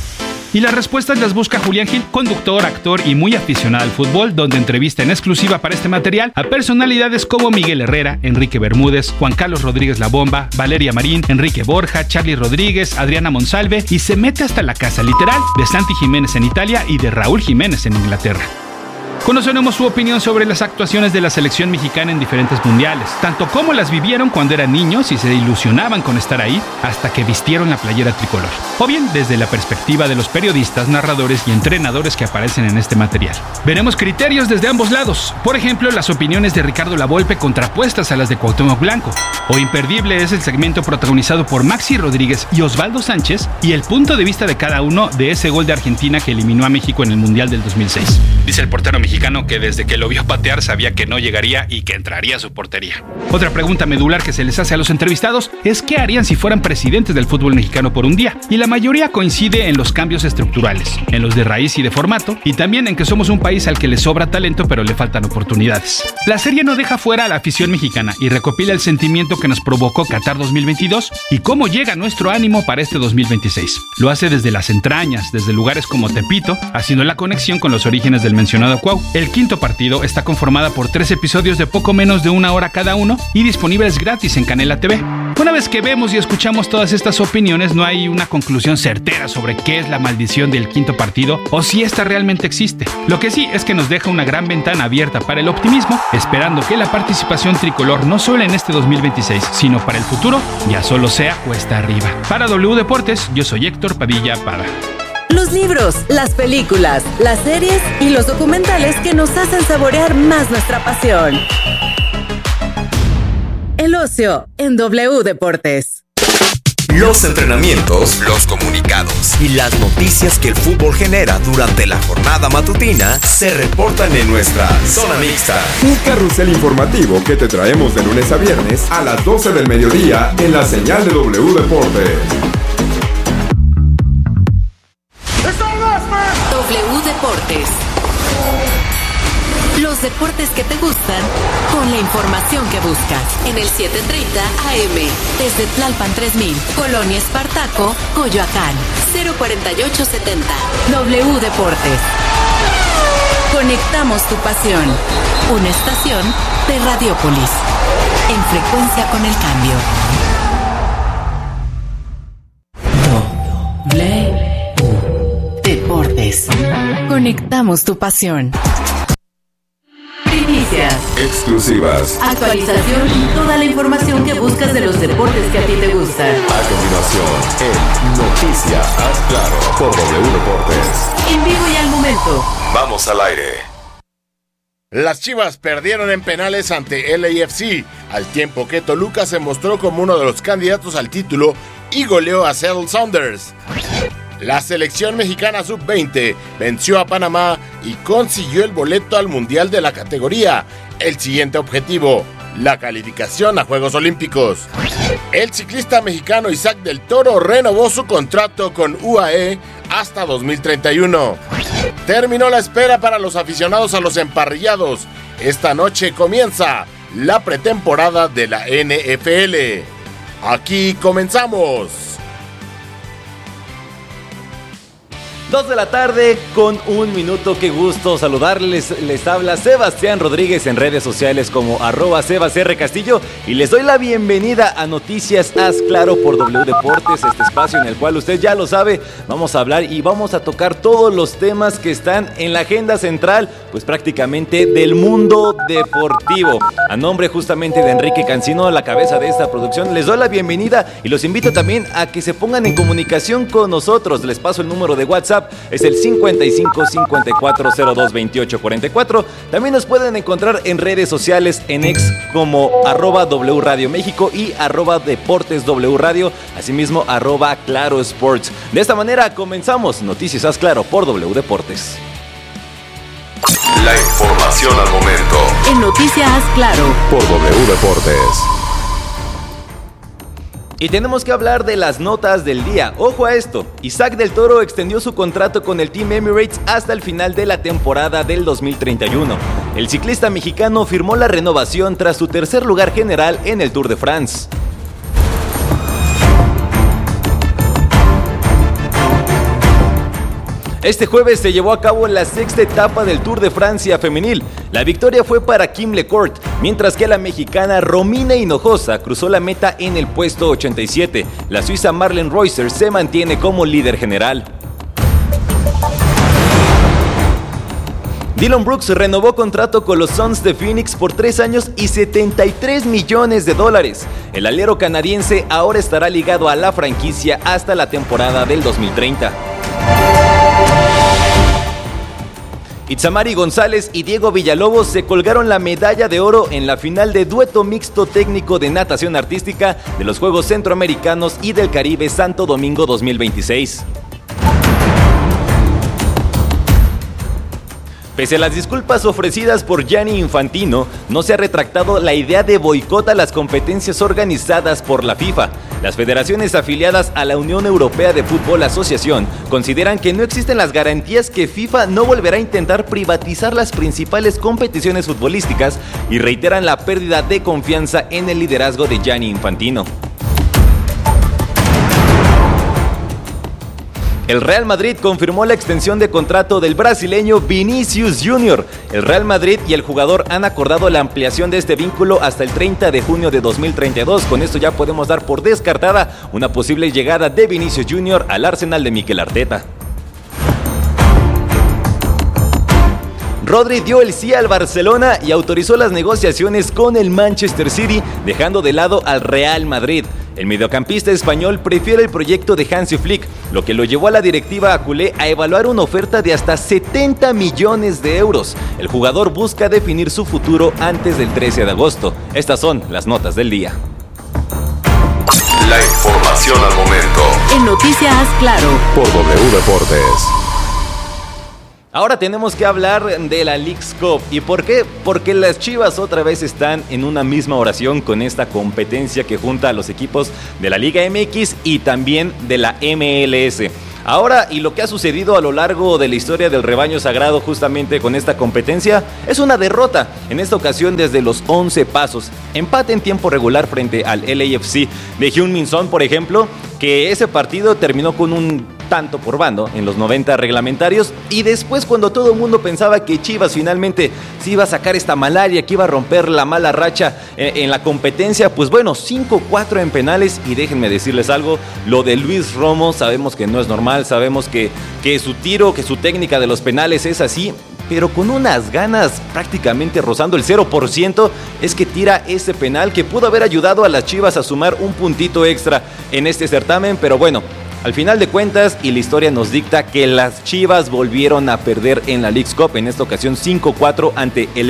H: Y las respuestas las busca Julián Gil, conductor, actor y muy aficionado al fútbol, donde entrevista en exclusiva para este material a personalidades como Miguel Herrera, Enrique Bermúdez, Juan Carlos Rodríguez La Bomba, Valeria Marín, Enrique Borja, Charly Rodríguez, Adriana Monsalve y se mete hasta la casa literal de Santi Jiménez en Italia y de Raúl Jiménez en Inglaterra. Conoceremos su opinión sobre las actuaciones de la selección mexicana en diferentes mundiales, tanto como las vivieron cuando eran niños y se ilusionaban con estar ahí hasta que vistieron la playera tricolor, o bien desde la perspectiva de los periodistas, narradores y entrenadores que aparecen en este material. Veremos criterios desde ambos lados, por ejemplo, las opiniones de Ricardo Lavolpe contrapuestas a las de Cuauhtémoc Blanco, o imperdible es el segmento protagonizado por Maxi Rodríguez y Osvaldo Sánchez y el punto de vista de cada uno de ese gol de Argentina que eliminó a México en el Mundial del dos mil seis. Dice el portero mexicano que desde que lo vio patear sabía que no llegaría y que entraría a su portería. Otra pregunta medular que se les hace a los entrevistados es qué harían si fueran presidentes del fútbol mexicano por un día, y la mayoría coincide en los cambios estructurales, en los de raíz y de formato, y también en que somos un país al que le sobra talento pero le faltan oportunidades. La serie no deja fuera a la afición mexicana y recopila el sentimiento que nos provocó Qatar dos mil veintidós y cómo llega nuestro ánimo para este dos mil veintiséis. Lo hace desde las entrañas, desde lugares como Tepito, haciendo la conexión con los orígenes del mencionado Cuau. El Quinto Partido está conformada por tres episodios de poco menos de una hora cada uno y disponibles gratis en Canela T V. Una vez que vemos y escuchamos todas estas opiniones, no hay una conclusión certera sobre qué es la maldición del Quinto Partido o si esta realmente existe. Lo que sí es que nos deja una gran ventana abierta para el optimismo, esperando que la participación tricolor no solo en este dos mil veintiséis, sino para el futuro, ya solo sea cuesta arriba. Para W Deportes, yo soy Héctor Padilla Pada.
E: Los libros, las películas, las series y los documentales que nos hacen saborear más nuestra pasión. El ocio en W Deportes.
D: Los entrenamientos, los comunicados y las noticias que el fútbol genera durante la jornada matutina se reportan en nuestra Zona Mixta.
I: Un carrusel informativo que te traemos de lunes a viernes a las doce del mediodía en la señal de W Deportes.
E: W Deportes. Los deportes que te gustan con la información que buscas. En el siete treinta A M. Desde Tlalpan tres mil. Colonia Espartaco, Coyoacán. cero cuarenta y ocho setenta. W Deportes. Conectamos tu pasión. Una estación de Radiopolis. En frecuencia con el cambio. W Deportes. Conectamos tu pasión. Primicias.
I: Exclusivas.
E: Actualización y toda la información que buscas de los deportes que a ti te gustan.
I: A continuación, en Noticias Haz Claro por W Deportes.
E: En vivo y al momento.
D: Vamos al aire.
J: Las Chivas perdieron en penales ante L A F C, al tiempo que Toluca se mostró como uno de los candidatos al título y goleó a Seattle Sounders. La selección mexicana sub veinte venció a Panamá y consiguió el boleto al Mundial de la categoría. El siguiente objetivo, la calificación a Juegos Olímpicos. El ciclista mexicano Isaac del Toro renovó su contrato con U A E hasta dos mil treinta y uno. Terminó la espera para los aficionados a los emparrillados. Esta noche comienza la pretemporada de la N F L. Aquí comenzamos.
K: Dos de la tarde con un minuto, qué gusto saludarles, les habla Sebastián Rodríguez en redes sociales como arroba sebasrcastillo y les doy la bienvenida a Noticias Haz Claro por W Deportes, este espacio en el cual usted ya lo sabe, vamos a hablar y vamos a tocar todos los temas que están en la agenda central, pues prácticamente del mundo deportivo. A nombre justamente de Enrique Cancino, a la cabeza de esta producción, les doy la bienvenida y los invito también a que se pongan en comunicación con nosotros, les paso el número de WhatsApp. Es el cincuenta y cinco, cincuenta y cuatro, cero dos, veintiocho, cuarenta y cuatro. También nos pueden encontrar en redes sociales en ex como arroba W Radio México y arroba Deportes W Radio, asimismo arroba Claro Sports. De esta manera comenzamos Noticias Haz Claro por W Deportes.
D: La información al momento.
E: En Noticias Haz Claro
I: por W Deportes.
K: Y tenemos que hablar de las notas del día. Ojo a esto, Isaac del Toro extendió su contrato con el Team Emirates hasta el final de la temporada del dos mil treinta y uno. El ciclista mexicano firmó la renovación tras su tercer lugar general en el Tour de France. Este jueves se llevó a cabo la sexta etapa del Tour de Francia femenil. La victoria fue para Kim Lecourt, mientras que la mexicana Romina Hinojosa cruzó la meta en el puesto ochenta y siete. La suiza Marlen Reusser se mantiene como líder general. Dillon Brooks renovó contrato con los Suns de Phoenix por tres años y setenta y tres millones de dólares. El alero canadiense ahora estará ligado a la franquicia hasta la temporada del dos mil treinta. Itzamari González y Diego Villalobos se colgaron la medalla de oro en la final de dueto mixto técnico de natación artística de los Juegos Centroamericanos y del Caribe Santo Domingo dos mil veintiséis. Pese a las disculpas ofrecidas por Gianni Infantino, no se ha retractado la idea de boicot a las competencias organizadas por la FIFA. Las federaciones afiliadas a la Unión Europea de Fútbol Asociación consideran que no existen las garantías que FIFA no volverá a intentar privatizar las principales competiciones futbolísticas y reiteran la pérdida de confianza en el liderazgo de Gianni Infantino. El Real Madrid confirmó la extensión de contrato del brasileño Vinicius Junior El Real Madrid y el jugador han acordado la ampliación de este vínculo hasta el treinta de junio de dos mil treinta y dos. Con esto ya podemos dar por descartada una posible llegada de Vinicius Junior al Arsenal de Mikel Arteta. Rodri dio el sí al Barcelona y autorizó las negociaciones con el Manchester City, dejando de lado al Real Madrid. El mediocampista español prefiere el proyecto de Hansi Flick, lo que lo llevó a la directiva a culé a evaluar una oferta de hasta setenta millones de euros. El jugador busca definir su futuro antes del trece de agosto. Estas son las notas del día.
D: La información al momento.
E: En Noticias Claro.
D: Por W Deportes.
K: Ahora tenemos que hablar de la Leagues Cup. ¿Y por qué? Porque las Chivas otra vez están en una misma oración con esta competencia que junta a los equipos de la Liga M X y también de la M L S. Ahora, y lo que ha sucedido a lo largo de la historia del rebaño sagrado justamente con esta competencia, es una derrota, en esta ocasión desde los once pasos. Empate en tiempo regular frente al L A F C de Heung-min Son, por ejemplo, que ese partido terminó con un tanto por bando en los noventa reglamentarios, y después cuando todo el mundo pensaba que Chivas finalmente se iba a sacar esta malaria, que iba a romper la mala racha en, en la competencia, pues bueno, cinco cuatro en penales. Y déjenme decirles algo, lo de Luis Romo sabemos que no es normal, sabemos que, que su tiro, que su técnica de los penales es así, pero con unas ganas prácticamente rozando el cero por ciento, es que tira ese penal que pudo haber ayudado a las Chivas a sumar un puntito extra en este certamen. Pero bueno, al final de cuentas, y la historia nos dicta que las Chivas volvieron a perder en la Leagues Cup, en esta ocasión cinco cuatro ante el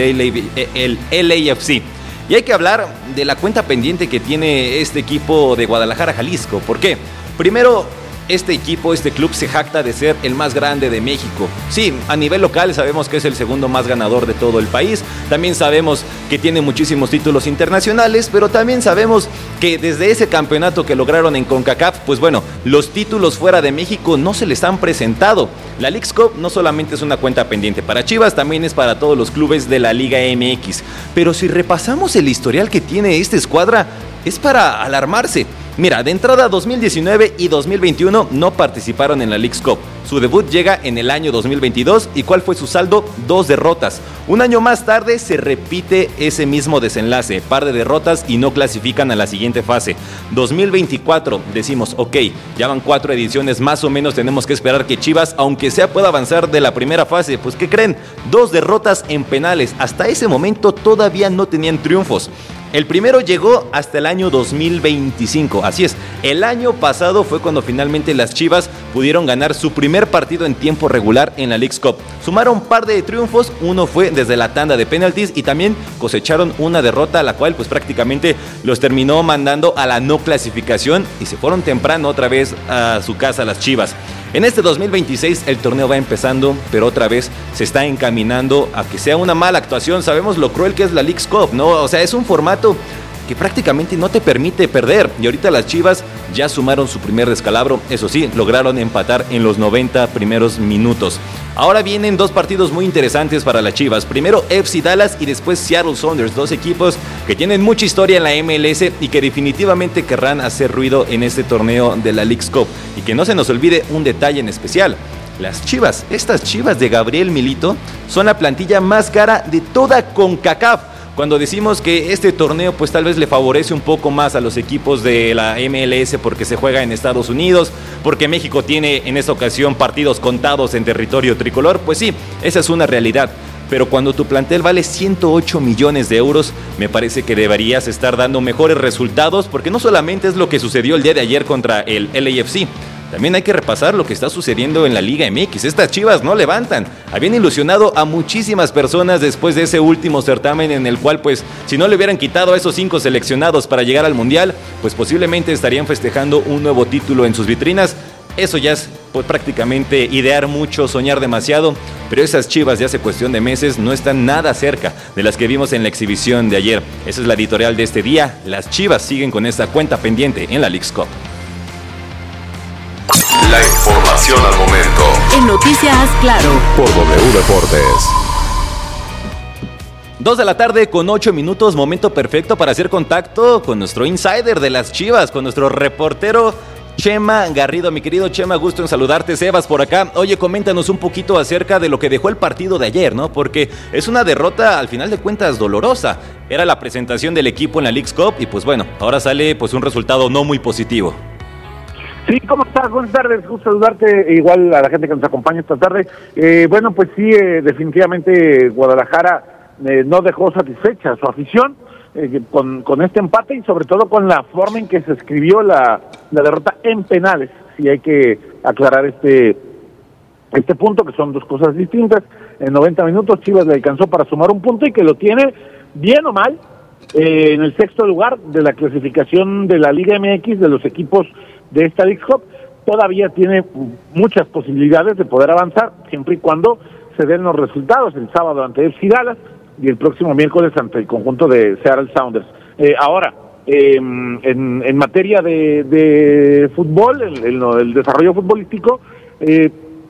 K: L A F C. Y hay que hablar de la cuenta pendiente que tiene este equipo de Guadalajara, Jalisco. ¿Por qué? Primero, este equipo, este club se jacta de ser el más grande de México. Sí, a nivel local sabemos que es el segundo más ganador de todo el país. También sabemos que tiene muchísimos títulos internacionales, pero también sabemos que desde ese campeonato que lograron en CONCACAF, pues bueno, los títulos fuera de México no se les han presentado. La Leagues Cup no solamente es una cuenta pendiente para Chivas, también es para todos los clubes de la Liga M X. Pero si repasamos el historial que tiene esta escuadra, es para alarmarse. Mira, de entrada dos mil diecinueve y dos mil veintiuno no participaron en la Leagues Cup. Su debut llega en el año dos mil veintidós. ¿Y cuál fue su saldo? Dos derrotas. Un año más tarde se repite ese mismo desenlace, par de derrotas y no clasifican a la siguiente fase. dos mil veinticuatro decimos, ok, ya van cuatro ediciones, más o menos tenemos que esperar que Chivas, aunque sea, pueda avanzar de la primera fase. Pues ¿qué creen? Dos derrotas en penales. Hasta ese momento todavía no tenían triunfos. El primero llegó hasta el año dos mil veinticinco, así es, el año pasado fue cuando finalmente las Chivas pudieron ganar su primer partido en tiempo regular en la Leagues Cup. Sumaron un par de triunfos, uno fue desde la tanda de penaltis y también cosecharon una derrota, la cual pues prácticamente los terminó mandando a la no clasificación y se fueron temprano otra vez a su casa las Chivas. En este dos mil veintiséis el torneo va empezando, pero otra vez se está encaminando a que sea una mala actuación. Sabemos lo cruel que es la Leagues Cup, ¿no? O sea, es un formato que prácticamente no te permite perder. Y ahorita las Chivas ya sumaron su primer descalabro. Eso sí, lograron empatar en los noventa primeros minutos. Ahora vienen dos partidos muy interesantes para las Chivas. Primero F C Dallas y después Seattle Sounders. Dos equipos que tienen mucha historia en la M L S y que definitivamente querrán hacer ruido en este torneo de la Leagues Cup. Y que no se nos olvide un detalle en especial. Las Chivas, estas Chivas de Gabriel Milito, son la plantilla más cara de toda CONCACAF. Cuando decimos que este torneo pues tal vez le favorece un poco más a los equipos de la M L S porque se juega en Estados Unidos, porque México tiene en esta ocasión partidos contados en territorio tricolor, pues sí, esa es una realidad. Pero cuando tu plantel vale ciento ocho millones de euros, me parece que deberías estar dando mejores resultados, porque no solamente es lo que sucedió el día de ayer contra el L A F C, también hay que repasar lo que está sucediendo en la Liga M X. Estas Chivas no levantan. Habían ilusionado a muchísimas personas después de ese último certamen en el cual, pues, si no le hubieran quitado a esos cinco seleccionados para llegar al Mundial, pues posiblemente estarían festejando un nuevo título en sus vitrinas. Eso ya es pues, prácticamente idear mucho, soñar demasiado, pero esas Chivas de hace cuestión de meses no están nada cerca de las que vimos en la exhibición de ayer. Esa es la editorial de este día. Las Chivas siguen con esta cuenta pendiente en la Leagues Cup.
D: La información al momento.
E: En Noticias Claro.
D: Por W Deportes.
K: Dos de la tarde con ocho minutos, momento perfecto para hacer contacto con nuestro insider de las Chivas, con nuestro reportero Chema Garrido. Mi querido Chema, gusto en saludarte. Sebas por acá. Oye, coméntanos un poquito acerca de lo que dejó el partido de ayer, ¿no? Porque es una derrota al final de cuentas dolorosa. Era la presentación del equipo en la Leagues Cup y pues bueno, ahora sale pues un resultado no muy positivo.
L: Sí, ¿cómo estás? Buenas tardes, gusto saludarte, igual a la gente que nos acompaña esta tarde. Eh, bueno, pues sí, eh, definitivamente Guadalajara eh, no dejó satisfecha a su afición. eh, con, con este empate y sobre todo con la forma en que se escribió la, la derrota en penales. Sí hay que aclarar este, este punto, que son dos cosas distintas. En noventa minutos Chivas le alcanzó para sumar un punto y que lo tiene, bien o mal, eh, en el sexto lugar de la clasificación de la Liga M X de los equipos de esta Leagues Cup. Todavía tiene muchas posibilidades de poder avanzar, siempre y cuando se den los resultados, el sábado ante F C Dallas y el próximo miércoles ante el conjunto de Seattle Sounders. Eh, ahora, eh, en, en materia de, de fútbol, el, el, el desarrollo futbolístico, eh,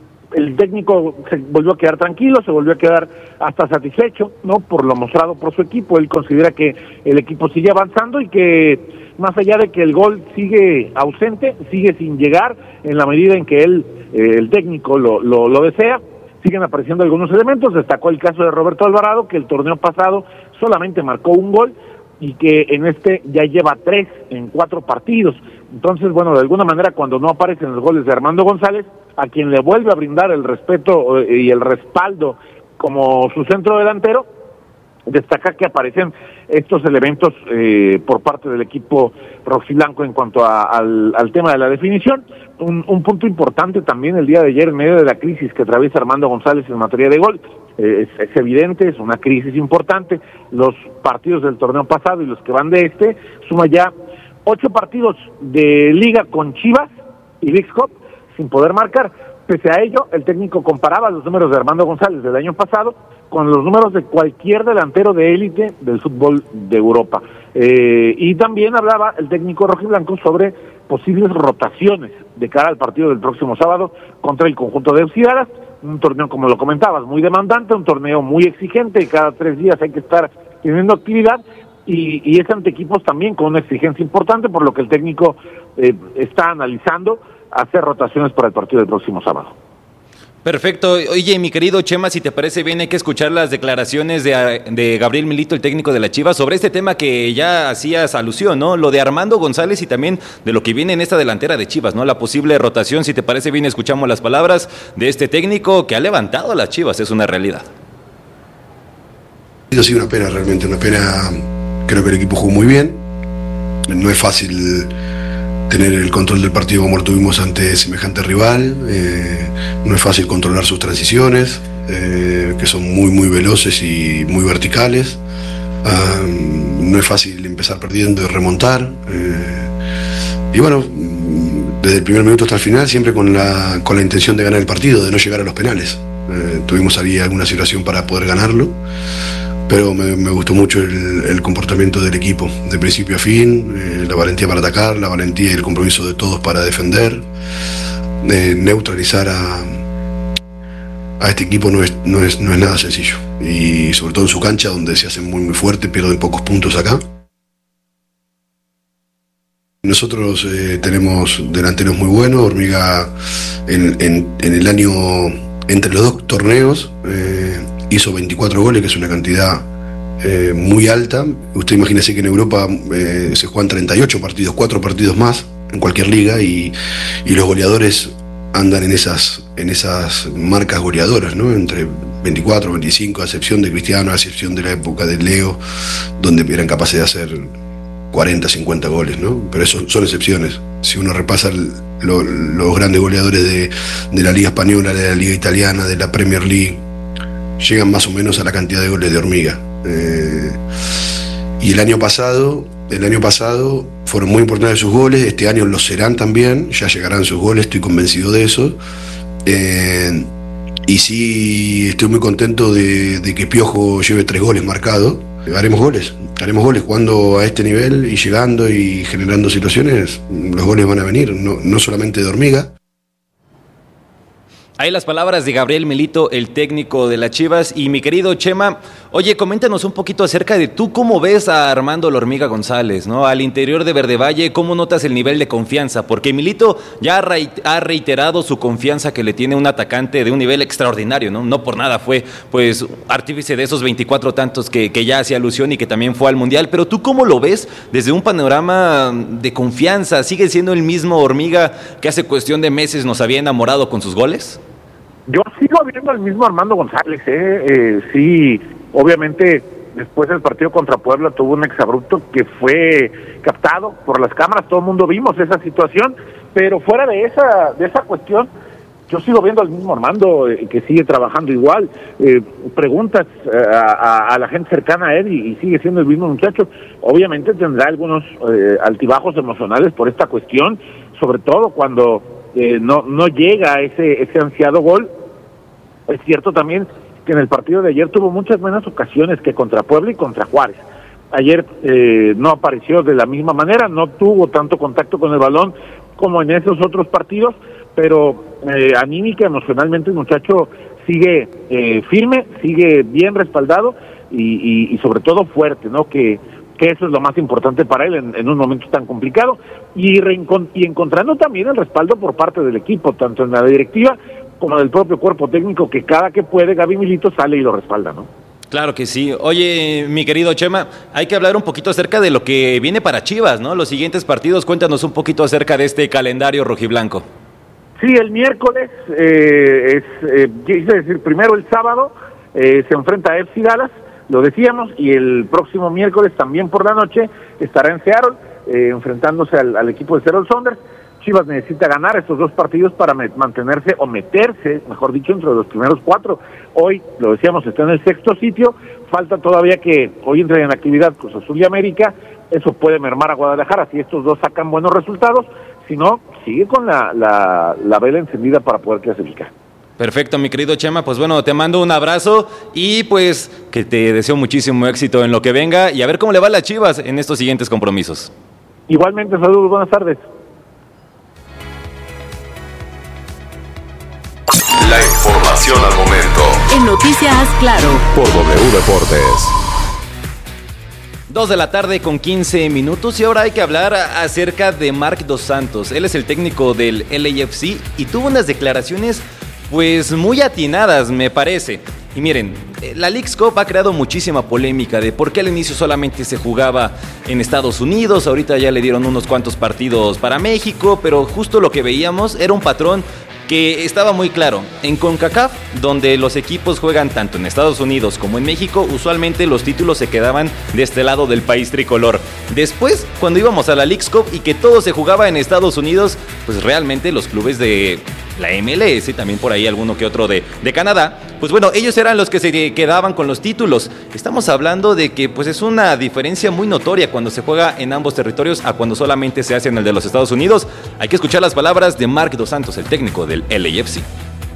L: el técnico se volvió a quedar tranquilo, se volvió a quedar hasta satisfecho, ¿no?, por lo mostrado por su equipo. Él considera que el equipo sigue avanzando y que, más allá de que el gol sigue ausente, sigue sin llegar en la medida en que él, eh, el técnico, lo, lo, lo desea, siguen apareciendo algunos elementos. Destacó el caso de Roberto Alvarado, que el torneo pasado solamente marcó un gol y que en este ya lleva tres en cuatro partidos. Entonces, bueno, de alguna manera, cuando no aparecen los goles de Armando González, a quien le vuelve a brindar el respeto y el respaldo como su centro delantero, destaca que aparecen estos elementos eh, por parte del equipo rojiblanco en cuanto a, al, al tema de la definición. Un, un punto importante también el día de ayer, en medio de la crisis que atraviesa Armando González en materia de gol, eh, es, es evidente, es una crisis importante. Los partidos del torneo pasado y los que van de este, suma ya ocho partidos de liga con Chivas y Leagues Cup sin poder marcar. Pese a ello, el técnico comparaba los números de Armando González del año pasado con los números de cualquier delantero de élite del fútbol de Europa. Eh, y también hablaba el técnico rojiblanco sobre posibles rotaciones de cara al partido del próximo sábado contra el conjunto de F C Dallas, un torneo, como lo comentabas, muy demandante, un torneo muy exigente, y cada tres días hay que estar teniendo actividad, y, y es ante equipos también con una exigencia importante, por lo que el técnico eh, está analizando hacer rotaciones para el partido del próximo sábado.
K: Perfecto. Oye, mi querido Chema, si te parece bien, hay que escuchar las declaraciones de, de Gabriel Milito, el técnico de la Chivas, sobre este tema que ya hacías alusión, ¿no? Lo de Armando González y también de lo que viene en esta delantera de Chivas, ¿no? La posible rotación. Si te parece bien, escuchamos las palabras de este técnico que ha levantado a las Chivas, es una realidad.
M: Ha sido una pena, realmente una pena. Creo que el equipo jugó muy bien. No es fácil tener el control del partido como lo tuvimos ante semejante rival. Eh, no es fácil controlar sus transiciones, eh, que son muy muy veloces y muy verticales. Um, no es fácil empezar perdiendo y remontar. Eh, y bueno, desde el primer minuto hasta el final, siempre con la, con la intención de ganar el partido, de no llegar a los penales. Eh, tuvimos ahí alguna situación para poder ganarlo, pero me, me gustó mucho el, el comportamiento del equipo, de principio a fin, eh, la valentía para atacar, la valentía y el compromiso de todos para defender. Eh, neutralizar a, a este equipo no es, no, es, no es nada sencillo, y sobre todo en su cancha, donde se hacen muy muy fuerte, pierden pocos puntos acá. Nosotros eh, tenemos delanteros muy buenos. Hormiga en, en, en el año, entre los dos torneos, eh, hizo veinticuatro goles, que es una cantidad eh, muy alta. Usted imagínese que en Europa eh, se juegan treinta y ocho partidos, cuatro partidos más en cualquier liga, y, y los goleadores andan en esas, en esas marcas goleadoras, ¿no? Entre veinticuatro, veinticinco, a excepción de Cristiano, a excepción de la época de Leo, donde eran capaces de hacer cuarenta, cincuenta goles, ¿no? Pero eso son excepciones. Si uno repasa el, lo, los grandes goleadores de, de la Liga Española, de la Liga Italiana, de la Premier League, llegan más o menos a la cantidad de goles de Hormiga. Eh, y el año pasado, el año pasado fueron muy importantes sus goles, este año lo serán también, ya llegarán sus goles, estoy convencido de eso. Eh, y sí, estoy muy contento de, de que Piojo lleve tres goles marcados. Haremos goles, haremos goles jugando a este nivel y llegando y generando situaciones. Los goles van a venir, no, no solamente de Hormiga.
K: Ahí las palabras de Gabriel Milito, el técnico de las Chivas. Y mi querido Chema, oye, coméntanos un poquito acerca de tú cómo ves a Armando La Hormiga González, ¿no? Al interior de Verde Valle, ¿cómo notas el nivel de confianza? Porque Milito ya ha reiterado su confianza que le tiene un atacante de un nivel extraordinario, ¿no? No por nada fue, pues, artífice de esos veinticuatro tantos que, que ya hacía alusión y que también fue al Mundial. Pero tú cómo lo ves desde un panorama de confianza. ¿Sigue siendo el mismo Hormiga que hace cuestión de meses nos había enamorado con sus goles?
L: Yo sigo viendo al mismo Armando González, ¿eh? Eh, sí, obviamente Después el partido contra Puebla tuvo un exabrupto que fue captado por las cámaras, todo el mundo vimos esa situación, pero fuera de esa de esa cuestión, yo sigo viendo al mismo Armando eh, que sigue trabajando igual. Eh, preguntas eh, a, a la gente cercana a él y, y sigue siendo el mismo muchacho. Obviamente tendrá algunos eh, altibajos emocionales por esta cuestión, sobre todo cuando eh, no no llega ese ese ansiado gol. Es cierto también que en el partido de ayer tuvo muchas menos ocasiones que contra Puebla y contra Juárez. Ayer eh, no apareció de la misma manera, no tuvo tanto contacto con el balón como en esos otros partidos, pero eh, anímica, emocionalmente el muchacho sigue eh, firme, sigue bien respaldado y, y, y sobre todo fuerte, ¿no? Que, que eso es lo más importante para él en, en un momento tan complicado y, reencont- y encontrando también el respaldo por parte del equipo, tanto en la directiva como del propio cuerpo técnico, que cada que puede Gaby Milito sale y lo respalda, ¿no?
K: Claro que sí. Oye, mi querido Chema, hay que hablar un poquito acerca de lo que viene para Chivas, ¿no? Los siguientes partidos, cuéntanos un poquito acerca de este calendario rojiblanco.
L: Sí, el miércoles, eh, es, eh, quise decir, primero el sábado, eh, se enfrenta a F C Dallas, lo decíamos, y el próximo miércoles también por la noche estará en Seattle, eh, enfrentándose al, al equipo de Seattle Sounders. Chivas necesita ganar estos dos partidos para me- mantenerse o meterse, mejor dicho, entre los primeros cuatro. Hoy, lo decíamos, está en el sexto sitio, falta todavía que hoy entren en actividad Cruz Azul y América, eso puede mermar a Guadalajara si estos dos sacan buenos resultados, si no, sigue con la, la, la vela encendida para poder clasificar.
K: Perfecto, mi querido Chema, pues bueno, te mando un abrazo y pues que te deseo muchísimo éxito en lo que venga y a ver cómo le va a las Chivas en estos siguientes compromisos.
L: Igualmente, saludos, buenas tardes.
D: La información al momento.
E: En Noticias Claro.
D: Por W Deportes.
K: Dos de la tarde con quince minutos y ahora hay que hablar acerca de Marc Dos Santos. Él es el técnico del L A F C y tuvo unas declaraciones pues muy atinadas, me parece. Y miren, la Leagues Cup ha creado muchísima polémica de por qué al inicio solamente se jugaba en Estados Unidos, ahorita ya le dieron unos cuantos partidos para México, pero justo lo que veíamos era un patrón que estaba muy claro. En CONCACAF, donde los equipos juegan tanto en Estados Unidos como en México, usualmente los títulos se quedaban de este lado del país tricolor. Después, cuando íbamos a la Leagues Cup y que todo se jugaba en Estados Unidos, pues realmente los clubes de la M L S, también por ahí alguno que otro de, de Canadá, pues bueno, ellos eran los que se quedaban con los títulos. Estamos hablando de que pues es una diferencia muy notoria cuando se juega en ambos territorios a cuando solamente se hace en el de los Estados Unidos. Hay que escuchar las palabras de Marc Dos Santos, el técnico del L A F C.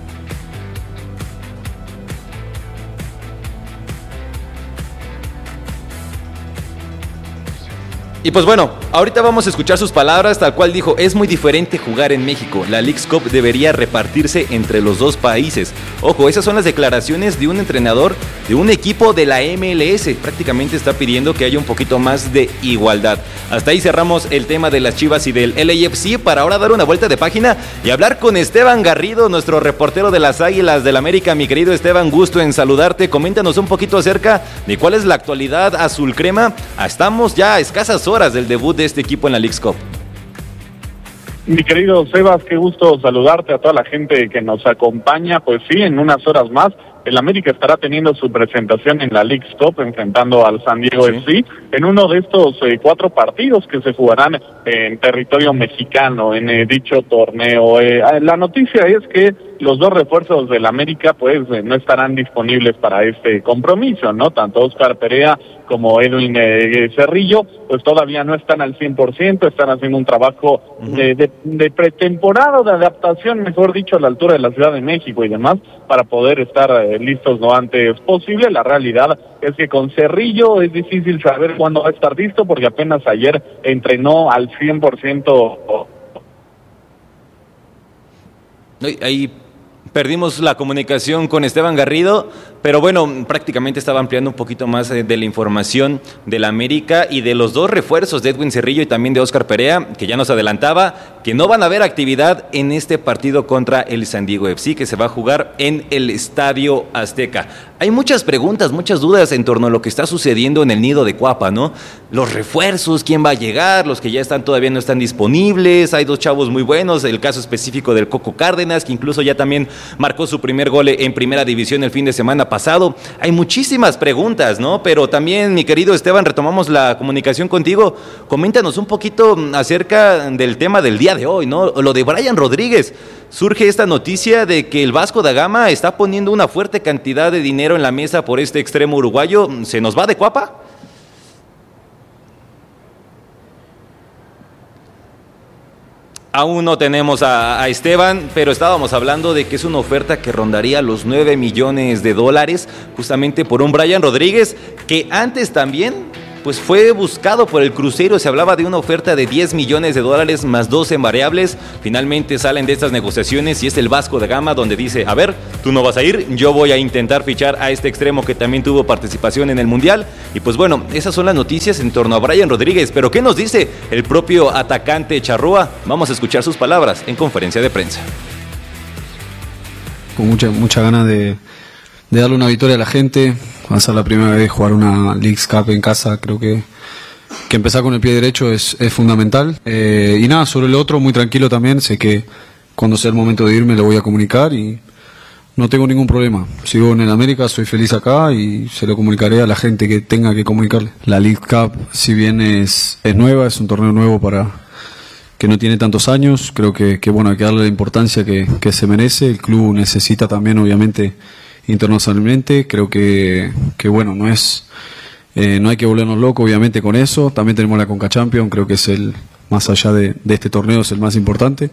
K: Y pues bueno, ahorita vamos a escuchar sus palabras, tal cual dijo, es muy diferente jugar en México, la Leagues Cup debería repartirse entre los dos países. Ojo, esas son las declaraciones de un entrenador de un equipo de la M L S, prácticamente está pidiendo que haya un poquito más de igualdad. Hasta ahí cerramos el tema de las Chivas y del L A F C para ahora dar una vuelta de página y hablar con Esteban Garrido, nuestro reportero de las Águilas del América. Mi querido Esteban, gusto en saludarte, coméntanos un poquito acerca de cuál es la actualidad azul crema. Estamos ya a escasas horas del debut de este equipo en la Leagues Cup.
N: Mi querido Sebas, qué gusto saludarte a toda la gente que nos acompaña. Pues sí, en unas horas más el América estará teniendo su presentación en la Leagues Cup enfrentando al San Diego sí. F C en uno de estos eh, cuatro partidos que se jugarán eh, en territorio mexicano en eh, dicho torneo. Eh, la noticia es que los dos refuerzos del América pues eh, no estarán disponibles para este compromiso, ¿no? Tanto Oscar Perea como Edwin eh, Cerrillo pues todavía no están al cien por ciento, están haciendo un trabajo uh-huh. de, de, de pretemporada, de adaptación, mejor dicho, a la altura de la Ciudad de México y demás, para poder estar eh, listos lo antes posible. La realidad es que con Cerrillo es difícil saber cuándo va a estar listo porque apenas ayer entrenó al cien por ciento.
K: Ahí perdimos la comunicación con Esteban Garrido, pero bueno, prácticamente estaba ampliando un poquito más de la información de la América y de los dos refuerzos de Edwin Cerrillo y también de Oscar Perea, que ya nos adelantaba que no van a haber actividad en este partido contra el San Diego F C, que se va a jugar en el Estadio Azteca. Hay muchas preguntas, muchas dudas en torno a lo que está sucediendo en el nido de Cuapa, ¿no? Los refuerzos, quién va a llegar, los que ya están todavía no están disponibles, hay dos chavos muy buenos, el caso específico del Coco Cárdenas, que incluso ya también marcó su primer gol en primera división el fin de semana pasado. Hay muchísimas preguntas, ¿no? Pero también, mi querido Esteban, retomamos la comunicación contigo. Coméntanos un poquito acerca del tema del día de hoy, ¿no? Lo de Brian Rodríguez. Surge esta noticia de que el Vasco da Gama está poniendo una fuerte cantidad de dinero en la mesa por este extremo uruguayo. ¿Se nos va de Cuapa? Aún no tenemos a, a Esteban, pero estábamos hablando de que es una oferta que rondaría los nueve millones de dólares, justamente por un Brian Rodríguez, que antes también pues fue buscado por el Cruzeiro. Se hablaba de una oferta de diez millones de dólares más doce en variables. Finalmente salen de estas negociaciones y es el Vasco da Gama donde dice, a ver, tú no vas a ir, yo voy a intentar fichar a este extremo que también tuvo participación en el Mundial. Y pues bueno, esas son las noticias en torno a Brian Rodríguez. Pero ¿qué nos dice el propio atacante Charrúa? Vamos a escuchar sus palabras en conferencia de prensa.
O: Con mucha, mucha ganas de, de darle una victoria a la gente. Va a ser la primera vez jugar una Leagues Cup en casa. Creo que, que empezar con el pie derecho es, es fundamental. Eh, y nada, sobre lo otro, muy tranquilo también. Sé que cuando sea el momento de irme lo voy a comunicar y no tengo ningún problema. Sigo en el América, soy feliz acá y se lo comunicaré a la gente que tenga que comunicarle. La Leagues Cup, si bien es, es nueva, es un torneo nuevo para que no tiene tantos años. Creo que, que bueno, hay que darle la importancia que, que se merece. El club necesita también, obviamente, internacionalmente. Creo que, que bueno, no es eh, no hay que volvernos locos obviamente con eso. También tenemos la Conca Champions, creo que es el, más allá de, de este torneo, es el más importante.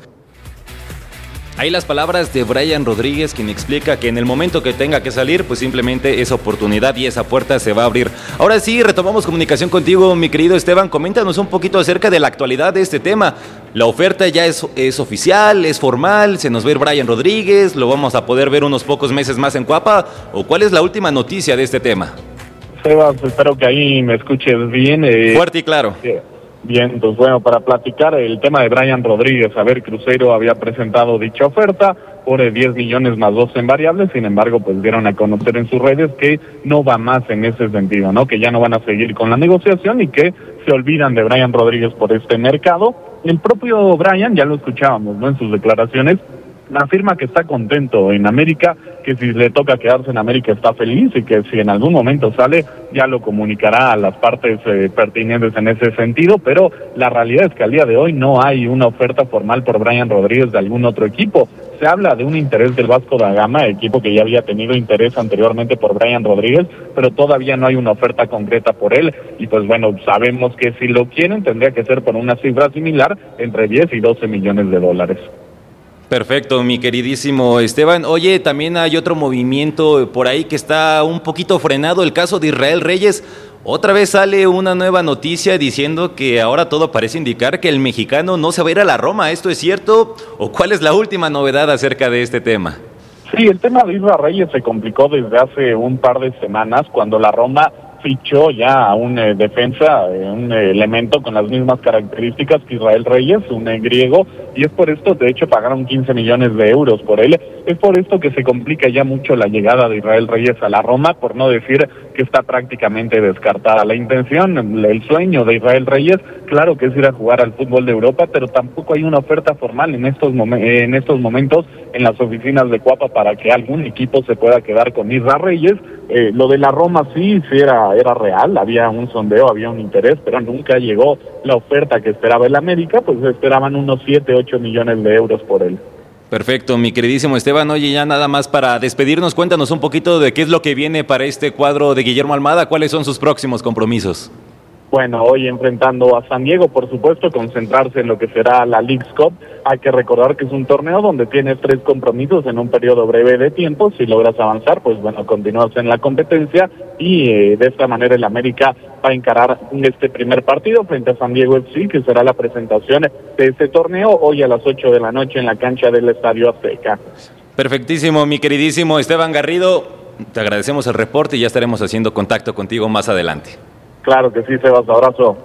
K: Ahí las palabras de Brian Rodríguez, quien explica que en el momento que tenga que salir, pues simplemente esa oportunidad y esa puerta se va a abrir. Ahora sí, retomamos comunicación contigo, mi querido Esteban. Coméntanos un poquito acerca de la actualidad de este tema. La oferta ya es, es oficial, es formal, se nos ve Brian Rodríguez, lo vamos a poder ver unos pocos meses más en Cuapa, ¿o cuál es la última noticia de este tema?
N: Sebas, espero que ahí me escuches bien. Eh,
K: Fuerte y claro.
N: Eh, Bien, pues bueno, para platicar el tema de Brian Rodríguez, a ver, Cruzeiro había presentado dicha oferta por diez millones más doce en variables. Sin embargo, pues dieron a conocer en sus redes que no va más en ese sentido, ¿no? Que ya no van a seguir con la negociación y que se olvidan de Brian Rodríguez por este mercado. El propio Brian, ya lo escuchábamos, ¿no? En sus declaraciones, afirma que está contento en América, que si le toca quedarse en América está feliz y que si en algún momento sale ya lo comunicará a las partes eh, pertinentes en ese sentido, pero la realidad es que al día de hoy no hay una oferta formal por Brian Rodríguez de algún otro equipo. Se habla de un interés del Vasco da Gama, equipo que ya había tenido interés anteriormente por Brian Rodríguez, pero todavía no hay una oferta concreta por él y pues bueno, sabemos que si lo quieren tendría que ser por una cifra similar entre diez y doce millones de dólares.
K: Perfecto, mi queridísimo Esteban. Oye, también hay otro movimiento por ahí que está un poquito frenado, el caso de Israel Reyes. Otra vez sale una nueva noticia diciendo que ahora todo parece indicar que el mexicano no se va a ir a la Roma. ¿Esto es cierto? ¿O cuál es la última novedad acerca de este tema?
N: Sí, el tema de Israel Reyes se complicó desde hace un par de semanas cuando la Roma fichó ya a un eh, defensa, eh, un eh, elemento con las mismas características que Israel Reyes, un eh, griego, y es por esto, de hecho, pagaron quince millones de euros por él. Es por esto que se complica ya mucho la llegada de Israel Reyes a la Roma, por no decir que está prácticamente descartada. La intención, el sueño de Israel Reyes, claro que es ir a jugar al fútbol de Europa, pero tampoco hay una oferta formal en estos, momen- en estos momentos en las oficinas de Cuapa para que algún equipo se pueda quedar con Israel Reyes. Eh, lo de la Roma sí, sí era, era real, había un sondeo, había un interés, pero nunca llegó la oferta que esperaba el América, pues esperaban unos siete, ocho millones de euros por él.
K: Perfecto, mi queridísimo Esteban. Oye, ya nada más para despedirnos, cuéntanos un poquito de qué es lo que viene para este cuadro de Guillermo Almada, cuáles son sus próximos compromisos.
N: Bueno, hoy enfrentando a San Diego, por supuesto, concentrarse en lo que será la Leagues Cup. Hay que recordar que es un torneo donde tienes tres compromisos en un periodo breve de tiempo. Si logras avanzar, pues bueno, continúas en la competencia y eh, de esta manera el América va a encarar este primer partido frente a San Diego F C, que será la presentación de este torneo hoy a las ocho de la noche en la cancha del Estadio Azteca.
K: Perfectísimo, mi queridísimo Esteban Garrido. Te agradecemos el reporte y ya estaremos haciendo contacto contigo más adelante.
N: Claro que sí, Sebas, abrazo.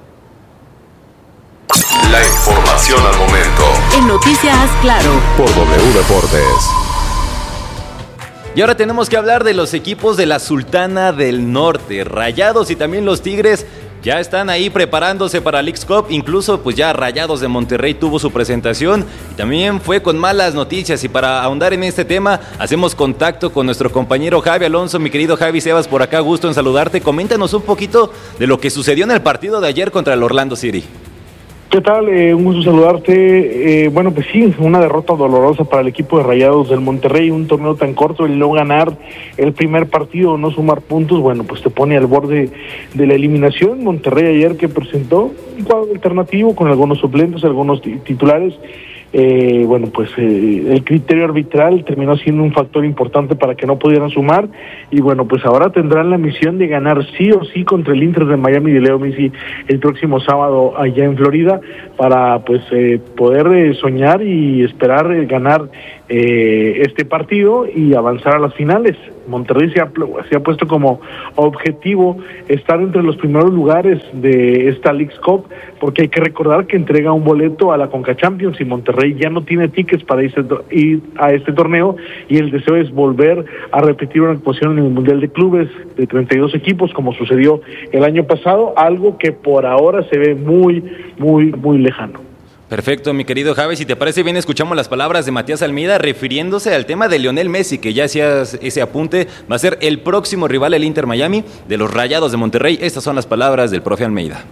D: La información al momento.
E: En Noticias Claro.
D: Por W Deportes.
K: Y ahora tenemos que hablar de los equipos de la Sultana del Norte. Rayados y también los Tigres ya están ahí preparándose para Leagues Cup, incluso pues ya Rayados de Monterrey tuvo su presentación y también fue con malas noticias. Y para ahondar en este tema, hacemos contacto con nuestro compañero Javi Alonso. Mi querido Javi Sebas, por acá, gusto en saludarte. Coméntanos un poquito de lo que sucedió en el partido de ayer contra el Orlando City.
P: ¿Qué tal? Eh, un gusto saludarte. Eh, bueno, pues sí, una derrota dolorosa para el equipo de Rayados del Monterrey, un torneo tan corto, el no ganar el primer partido, no sumar puntos, bueno, pues te pone al borde de la eliminación. Monterrey ayer que presentó un cuadro alternativo con algunos suplentes, algunos titulares. Eh, bueno, pues eh, el criterio arbitral terminó siendo un factor importante para que no pudieran sumar, y bueno, pues ahora tendrán la misión de ganar sí o sí contra el Inter de Miami de Leo Messi el próximo sábado allá en Florida, para pues eh, poder eh, soñar y esperar eh, ganar eh, este partido y avanzar a las finales. Monterrey se ha, se ha puesto como objetivo estar entre los primeros lugares de esta Leagues Cup, porque hay que recordar que entrega un boleto a la Conca Champions y Monterrey ya no tiene tickets para irse, ir a este torneo, y el deseo es volver a repetir una actuación en el Mundial de Clubes de treinta y dos equipos como sucedió el año pasado, algo que por ahora se ve muy, muy, muy lejano.
K: Perfecto, mi querido Javi, si te parece bien, escuchamos las palabras de Matías Almeida refiriéndose al tema de Lionel Messi, que ya hacías ese apunte, va a ser el próximo rival el Inter Miami de los Rayados de Monterrey. Estas son las palabras del profe Almeida.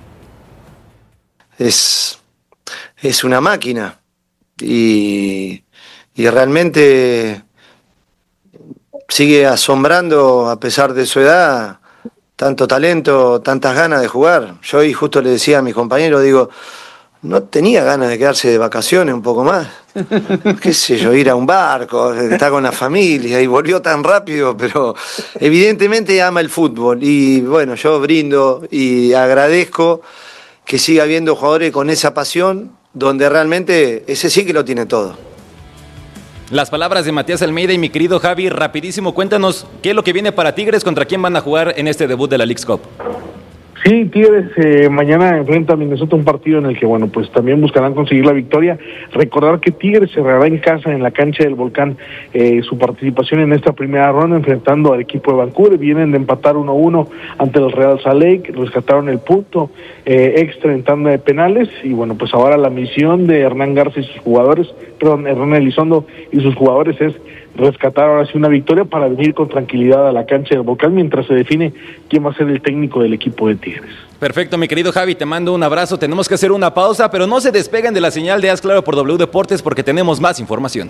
Q: Es, es una máquina y, y realmente sigue asombrando a pesar de su edad, tanto talento, tantas ganas de jugar. Yo hoy justo le decía a mis compañeros, digo, no tenía ganas de quedarse de vacaciones un poco más, qué sé yo, ir a un barco, estar con la familia, y volvió tan rápido, pero evidentemente ama el fútbol, y bueno, yo brindo y agradezco que siga habiendo jugadores con esa pasión, donde realmente ese sí que lo tiene todo.
K: Las palabras de Matías Almeida. Y mi querido Javi, rapidísimo, cuéntanos qué es lo que viene para Tigres, contra quién van a jugar en este debut de la Leagues Cup.
P: Sí, Tigres eh, mañana enfrenta a Minnesota, un partido en el que, bueno, pues también buscarán conseguir la victoria. Recordar que Tigres cerrará en casa, en la cancha del Volcán, eh, su participación en esta primera ronda, enfrentando al equipo de Vancouver. Vienen de empatar uno a uno ante el Real Salt Lake, rescataron el punto eh, extra en tanda de penales, y bueno, pues ahora la misión de Hernán Garza y sus jugadores, perdón, Hernán Elizondo y sus jugadores es rescatar ahora sí una victoria para venir con tranquilidad a la cancha del Volcán, mientras se define quién va a ser el técnico del equipo de Tigres.
K: Perfecto, mi querido Javi, te mando un abrazo. Tenemos que hacer una pausa, pero no se despeguen de la señal de Haz Claro por W Deportes, porque tenemos más información.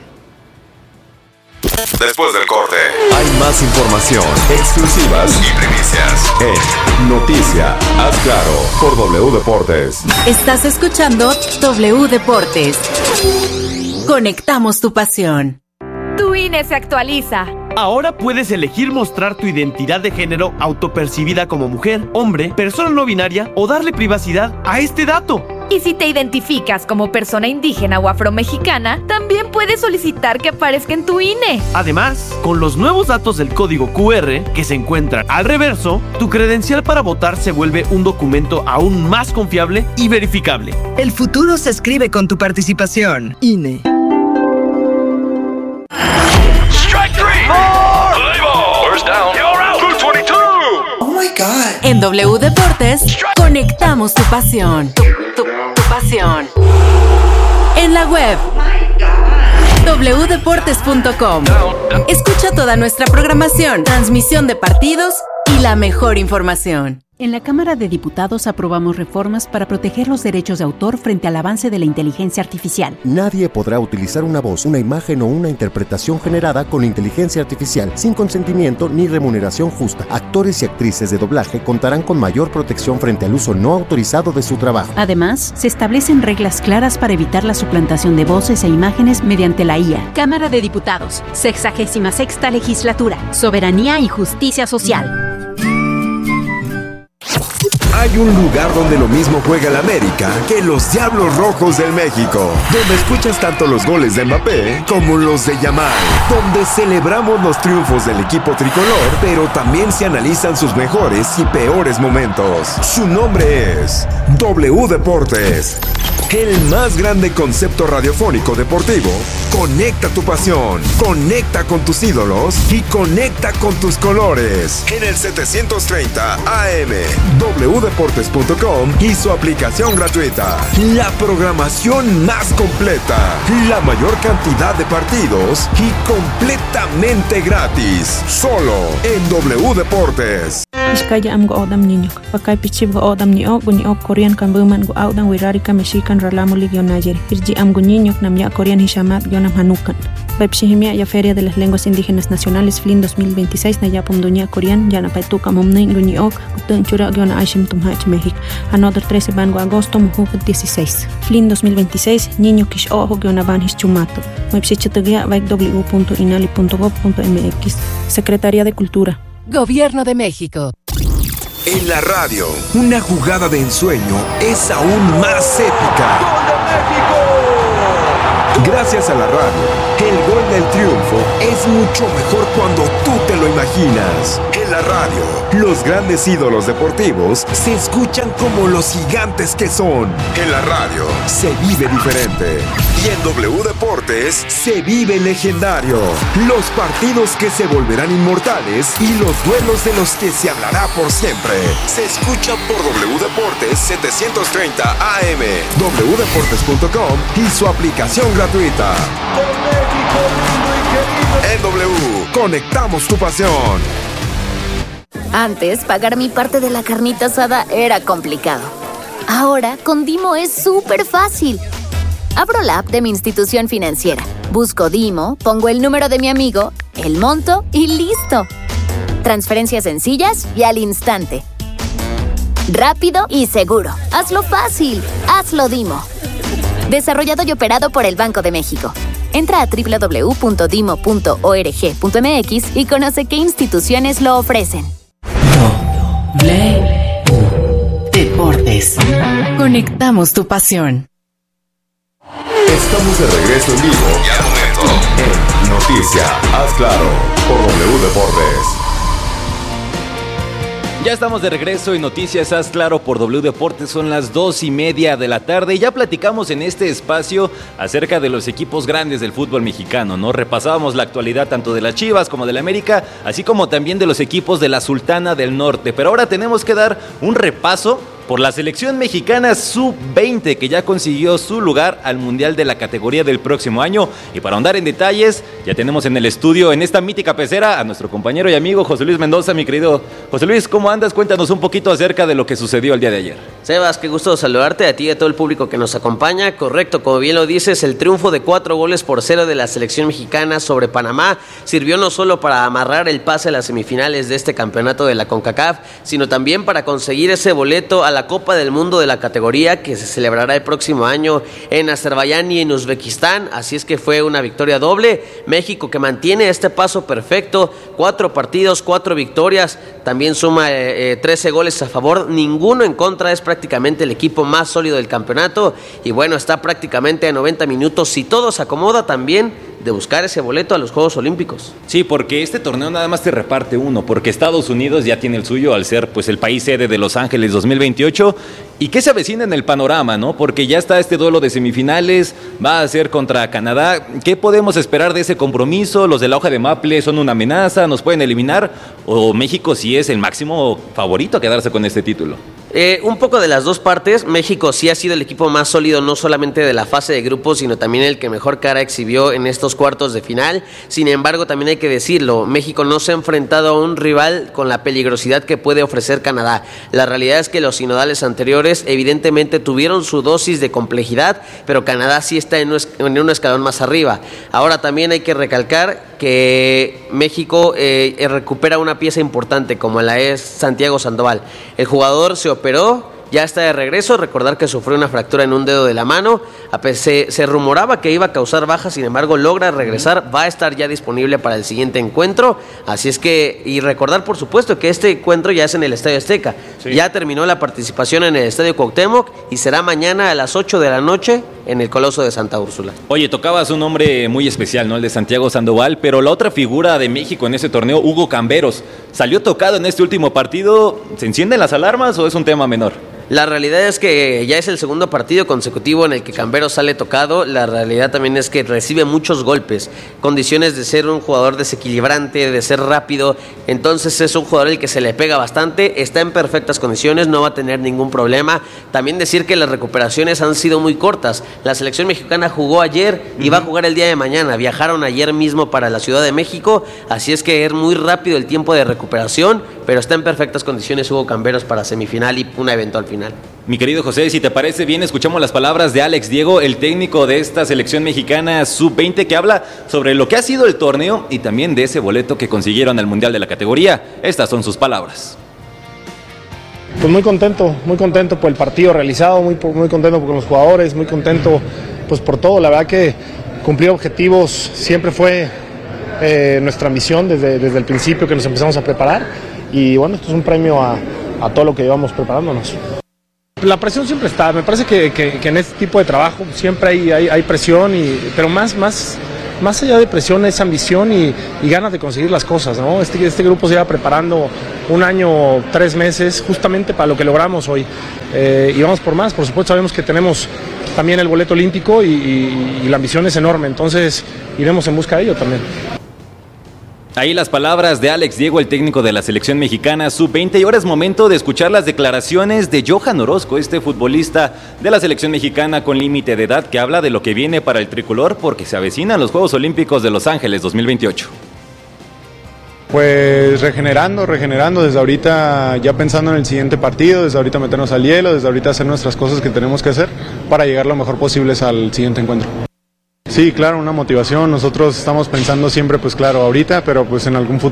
I: Después del corte, hay más información, exclusivas y primicias en Noticia Haz Claro por W Deportes.
E: Estás escuchando W Deportes. Conectamos tu pasión.
R: Tu I N E se actualiza.
S: Ahora puedes elegir mostrar tu identidad de género autopercibida como mujer, hombre, persona no binaria o darle privacidad a este dato.
R: Y si te identificas como persona indígena o afromexicana, también puedes solicitar que aparezca en tu I N E.
S: Además, con los nuevos datos del código Q R que se encuentran al reverso, tu credencial para votar se vuelve un documento aún más confiable y verificable.
T: El futuro se escribe con tu participación. I N E.
E: En W Deportes, conectamos tu pasión. Tu, tu, tu pasión. En la web, doble u deportes punto com. Escucha toda nuestra programación, transmisión de partidos y la mejor información.
U: En la Cámara de Diputados aprobamos reformas para proteger los derechos de autor frente al avance de la inteligencia artificial.
V: Nadie podrá utilizar una voz, una imagen o una interpretación generada con inteligencia artificial sin consentimiento ni remuneración justa. Actores y actrices de doblaje contarán con mayor protección frente al uso no autorizado de su trabajo.
U: Además, se establecen reglas claras para evitar la suplantación de voces e imágenes mediante la I A.
W: Cámara de Diputados, sexagésima sexta legislatura, soberanía y justicia social.
D: Hay un lugar donde lo mismo juega el América que los Diablos Rojos del México, donde escuchas tanto los goles de Mbappé como los de Yamal, donde celebramos los triunfos del equipo tricolor, pero también se analizan sus mejores y peores momentos. Su nombre es W Deportes. el más grande concepto radiofónico deportivo. Conecta tu pasión, conecta con tus ídolos y conecta con tus colores. En el setecientos treinta A M, doble u deportes punto com y su aplicación gratuita. La programación más completa, la mayor cantidad de partidos y completamente gratis. Solo en W Deportes.
A: Iskaya am go odam niño, pakay pichib go odam ni ok ni ok Korean kan buman go audan wirarika mexican ralamo ligio nayer. Irji am go niño namya Korean hishamat yonam hanukan. Pepsihimia ya Feria de las Lenguas Indígenas Nacionales F L I N dos mil veintiséis na yapum dunya Korean yana paituka momne nguni ok utun chura yona aishim tumhach México. Another trece van go agosto muhu dieciséis. F L I N dos mil veintiséis niño kish ojo yona van his chumato. Mepsichitagia vaik w punto inali punto gov punto m x. Secretaría de Cultura.
B: Gobierno de México.
D: En la radio, una jugada de ensueño es aún más épica. ¡Gol de México! Gracias a la radio, el gol del triunfo es mucho mejor cuando tú te lo imaginas. En la radio, los grandes ídolos deportivos se escuchan como los gigantes que son. En la radio, se vive diferente. Y en W Deportes, se vive legendario. Los partidos que se volverán inmortales y los duelos de los que se hablará por siempre. Se escucha por W Deportes setecientos treinta A M, doble u deportes punto com y su aplicación gratuita. En W, conectamos tu pasión.
C: Antes, pagar mi parte de la carnita asada era complicado. Ahora, con Dimo es súper fácil. Abro la app de mi institución financiera, busco Dimo, pongo el número de mi amigo, el monto y listo. Transferencias sencillas y al instante. Rápido y seguro. Hazlo fácil. Hazlo Dimo. Desarrollado y operado por el Banco de México. Entra a doble u doble u doble u punto dimo punto org punto m x y conoce qué instituciones lo ofrecen.
B: W Deportes. Conectamos tu pasión.
I: Estamos de regreso en vivo y al momento en Noticia, haz claro, por W Deportes.
K: Ya estamos de regreso en Noticias Haz Claro por W Deportes, son las dos y media de la tarde y ya platicamos en este espacio acerca de los equipos grandes del fútbol mexicano, ¿no? Repasábamos la actualidad tanto de las Chivas como de la América, así como también de los equipos de la Sultana del Norte, pero ahora tenemos que dar un repaso por la selección mexicana sub veinte que ya consiguió su lugar al Mundial de la categoría del próximo año. Y para ahondar en detalles, ya tenemos en el estudio, en esta mítica pecera, a nuestro compañero y amigo José Luis Mendoza. Mi querido José Luis, ¿cómo andas? Cuéntanos un poquito acerca de lo que sucedió el día de ayer.
X: Sebas, qué gusto saludarte a ti y a todo el público que nos acompaña. Correcto, como bien lo dices, el triunfo de cuatro goles por cero de la selección mexicana sobre Panamá sirvió no solo para amarrar el pase a las semifinales de este campeonato de la CONCACAF, sino también para conseguir ese boleto a la Copa del Mundo de la categoría que se celebrará el próximo año en Azerbaiyán y en Uzbekistán. Así es que fue una victoria doble. México que mantiene este paso perfecto, cuatro partidos, cuatro victorias, también suma eh, eh, trece goles a favor, ninguno en contra, es prácticamente el equipo más sólido del campeonato y bueno, está prácticamente a noventa minutos, si todo se acomoda también, de buscar ese boleto a los Juegos Olímpicos.
K: Sí, porque este torneo nada más te reparte uno, porque Estados Unidos ya tiene el suyo al ser pues el país sede de Los Ángeles dos mil veintiocho. ¿Y qué se avecina en el panorama, no? Porque ya está este duelo de semifinales, va a ser contra Canadá. ¿Qué podemos esperar de ese compromiso? ¿Los de la hoja de Maple son una amenaza? ¿Nos pueden eliminar? ¿O México sí es el máximo favorito a quedarse con este título?
X: Eh, un poco de las dos partes. México sí ha sido el equipo más sólido, no solamente de la fase de grupos, sino también el que mejor cara exhibió en estos cuartos de final. Sin embargo, también hay que decirlo, México no se ha enfrentado a un rival con la peligrosidad que puede ofrecer Canadá. La realidad es que los sinodales anteriores evidentemente tuvieron su dosis de complejidad, pero Canadá sí está en un, en un escalón más arriba. Ahora también hay que recalcar que México eh, recupera una pieza importante como la es Santiago Sandoval. El jugador se operó, ya está de regreso. Recordar que sufrió una fractura en un dedo de la mano. Se, se rumoraba que iba a causar bajas, sin embargo logra regresar, va a estar ya disponible para el siguiente encuentro. Así es que, y recordar por supuesto que este encuentro ya es en el Estadio Azteca. Sí. Ya terminó la participación en el Estadio Cuauhtémoc y será mañana a las ocho de la noche en el Coloso de Santa Úrsula.
K: Oye, tocabas un nombre muy especial, ¿no? El de Santiago Sandoval, pero la otra figura de México en ese torneo, Hugo Camberos, salió tocado en este último partido. ¿Se encienden las alarmas o es un tema menor?
X: La realidad es que ya es el segundo partido consecutivo en el que Cambero sale tocado. La realidad también es que recibe muchos golpes, condiciones de ser un jugador desequilibrante, de ser rápido. Entonces es un jugador el que se le pega bastante, está en perfectas condiciones, no va a tener ningún problema. También decir que las recuperaciones han sido muy cortas. La selección mexicana jugó ayer y va a jugar el día de mañana. Viajaron ayer mismo para la Ciudad de México, así es que es muy rápido el tiempo de recuperación, pero está en perfectas condiciones Hugo Camberos para semifinal y una eventual final.
K: Mi querido José, si te parece bien, escuchamos las palabras de Alex Diego, el técnico de esta selección mexicana sub veinte, que habla sobre lo que ha sido el torneo y también de ese boleto que consiguieron al Mundial de la categoría. Estas son sus palabras.
F: Pues muy contento, muy contento por el partido realizado, muy, muy contento con los jugadores, muy contento pues por todo. La verdad que cumplir objetivos siempre fue eh, nuestra misión desde, desde el principio que nos empezamos a preparar, y bueno, esto es un premio a, a todo lo que llevamos preparándonos. La presión siempre está, me parece que, que, que en este tipo de trabajo siempre hay, hay, hay presión, y, pero más, más, más allá de presión es ambición y, y ganas de conseguir las cosas, ¿no? Este, este grupo se lleva preparando un año, tres meses, justamente para lo que logramos hoy. Eh, y vamos por más, por supuesto sabemos que tenemos también el boleto olímpico y, y, y la ambición es enorme, entonces iremos en busca de ello también.
K: Ahí las palabras de Alex Diego, el técnico de la selección mexicana sub veinte, y ahora es momento de escuchar las declaraciones de Johan Orozco, este futbolista de la selección mexicana con límite de edad, que habla de lo que viene para el tricolor porque se avecinan los Juegos Olímpicos de Los Ángeles dos mil veintiocho.
G: Pues regenerando, regenerando desde ahorita, ya pensando en el siguiente partido, desde ahorita meternos al hielo, desde ahorita hacer nuestras cosas que tenemos que hacer para llegar lo mejor posible al siguiente encuentro. Sí, claro, una motivación. Nosotros estamos pensando siempre, pues claro, ahorita, pero pues en algún futuro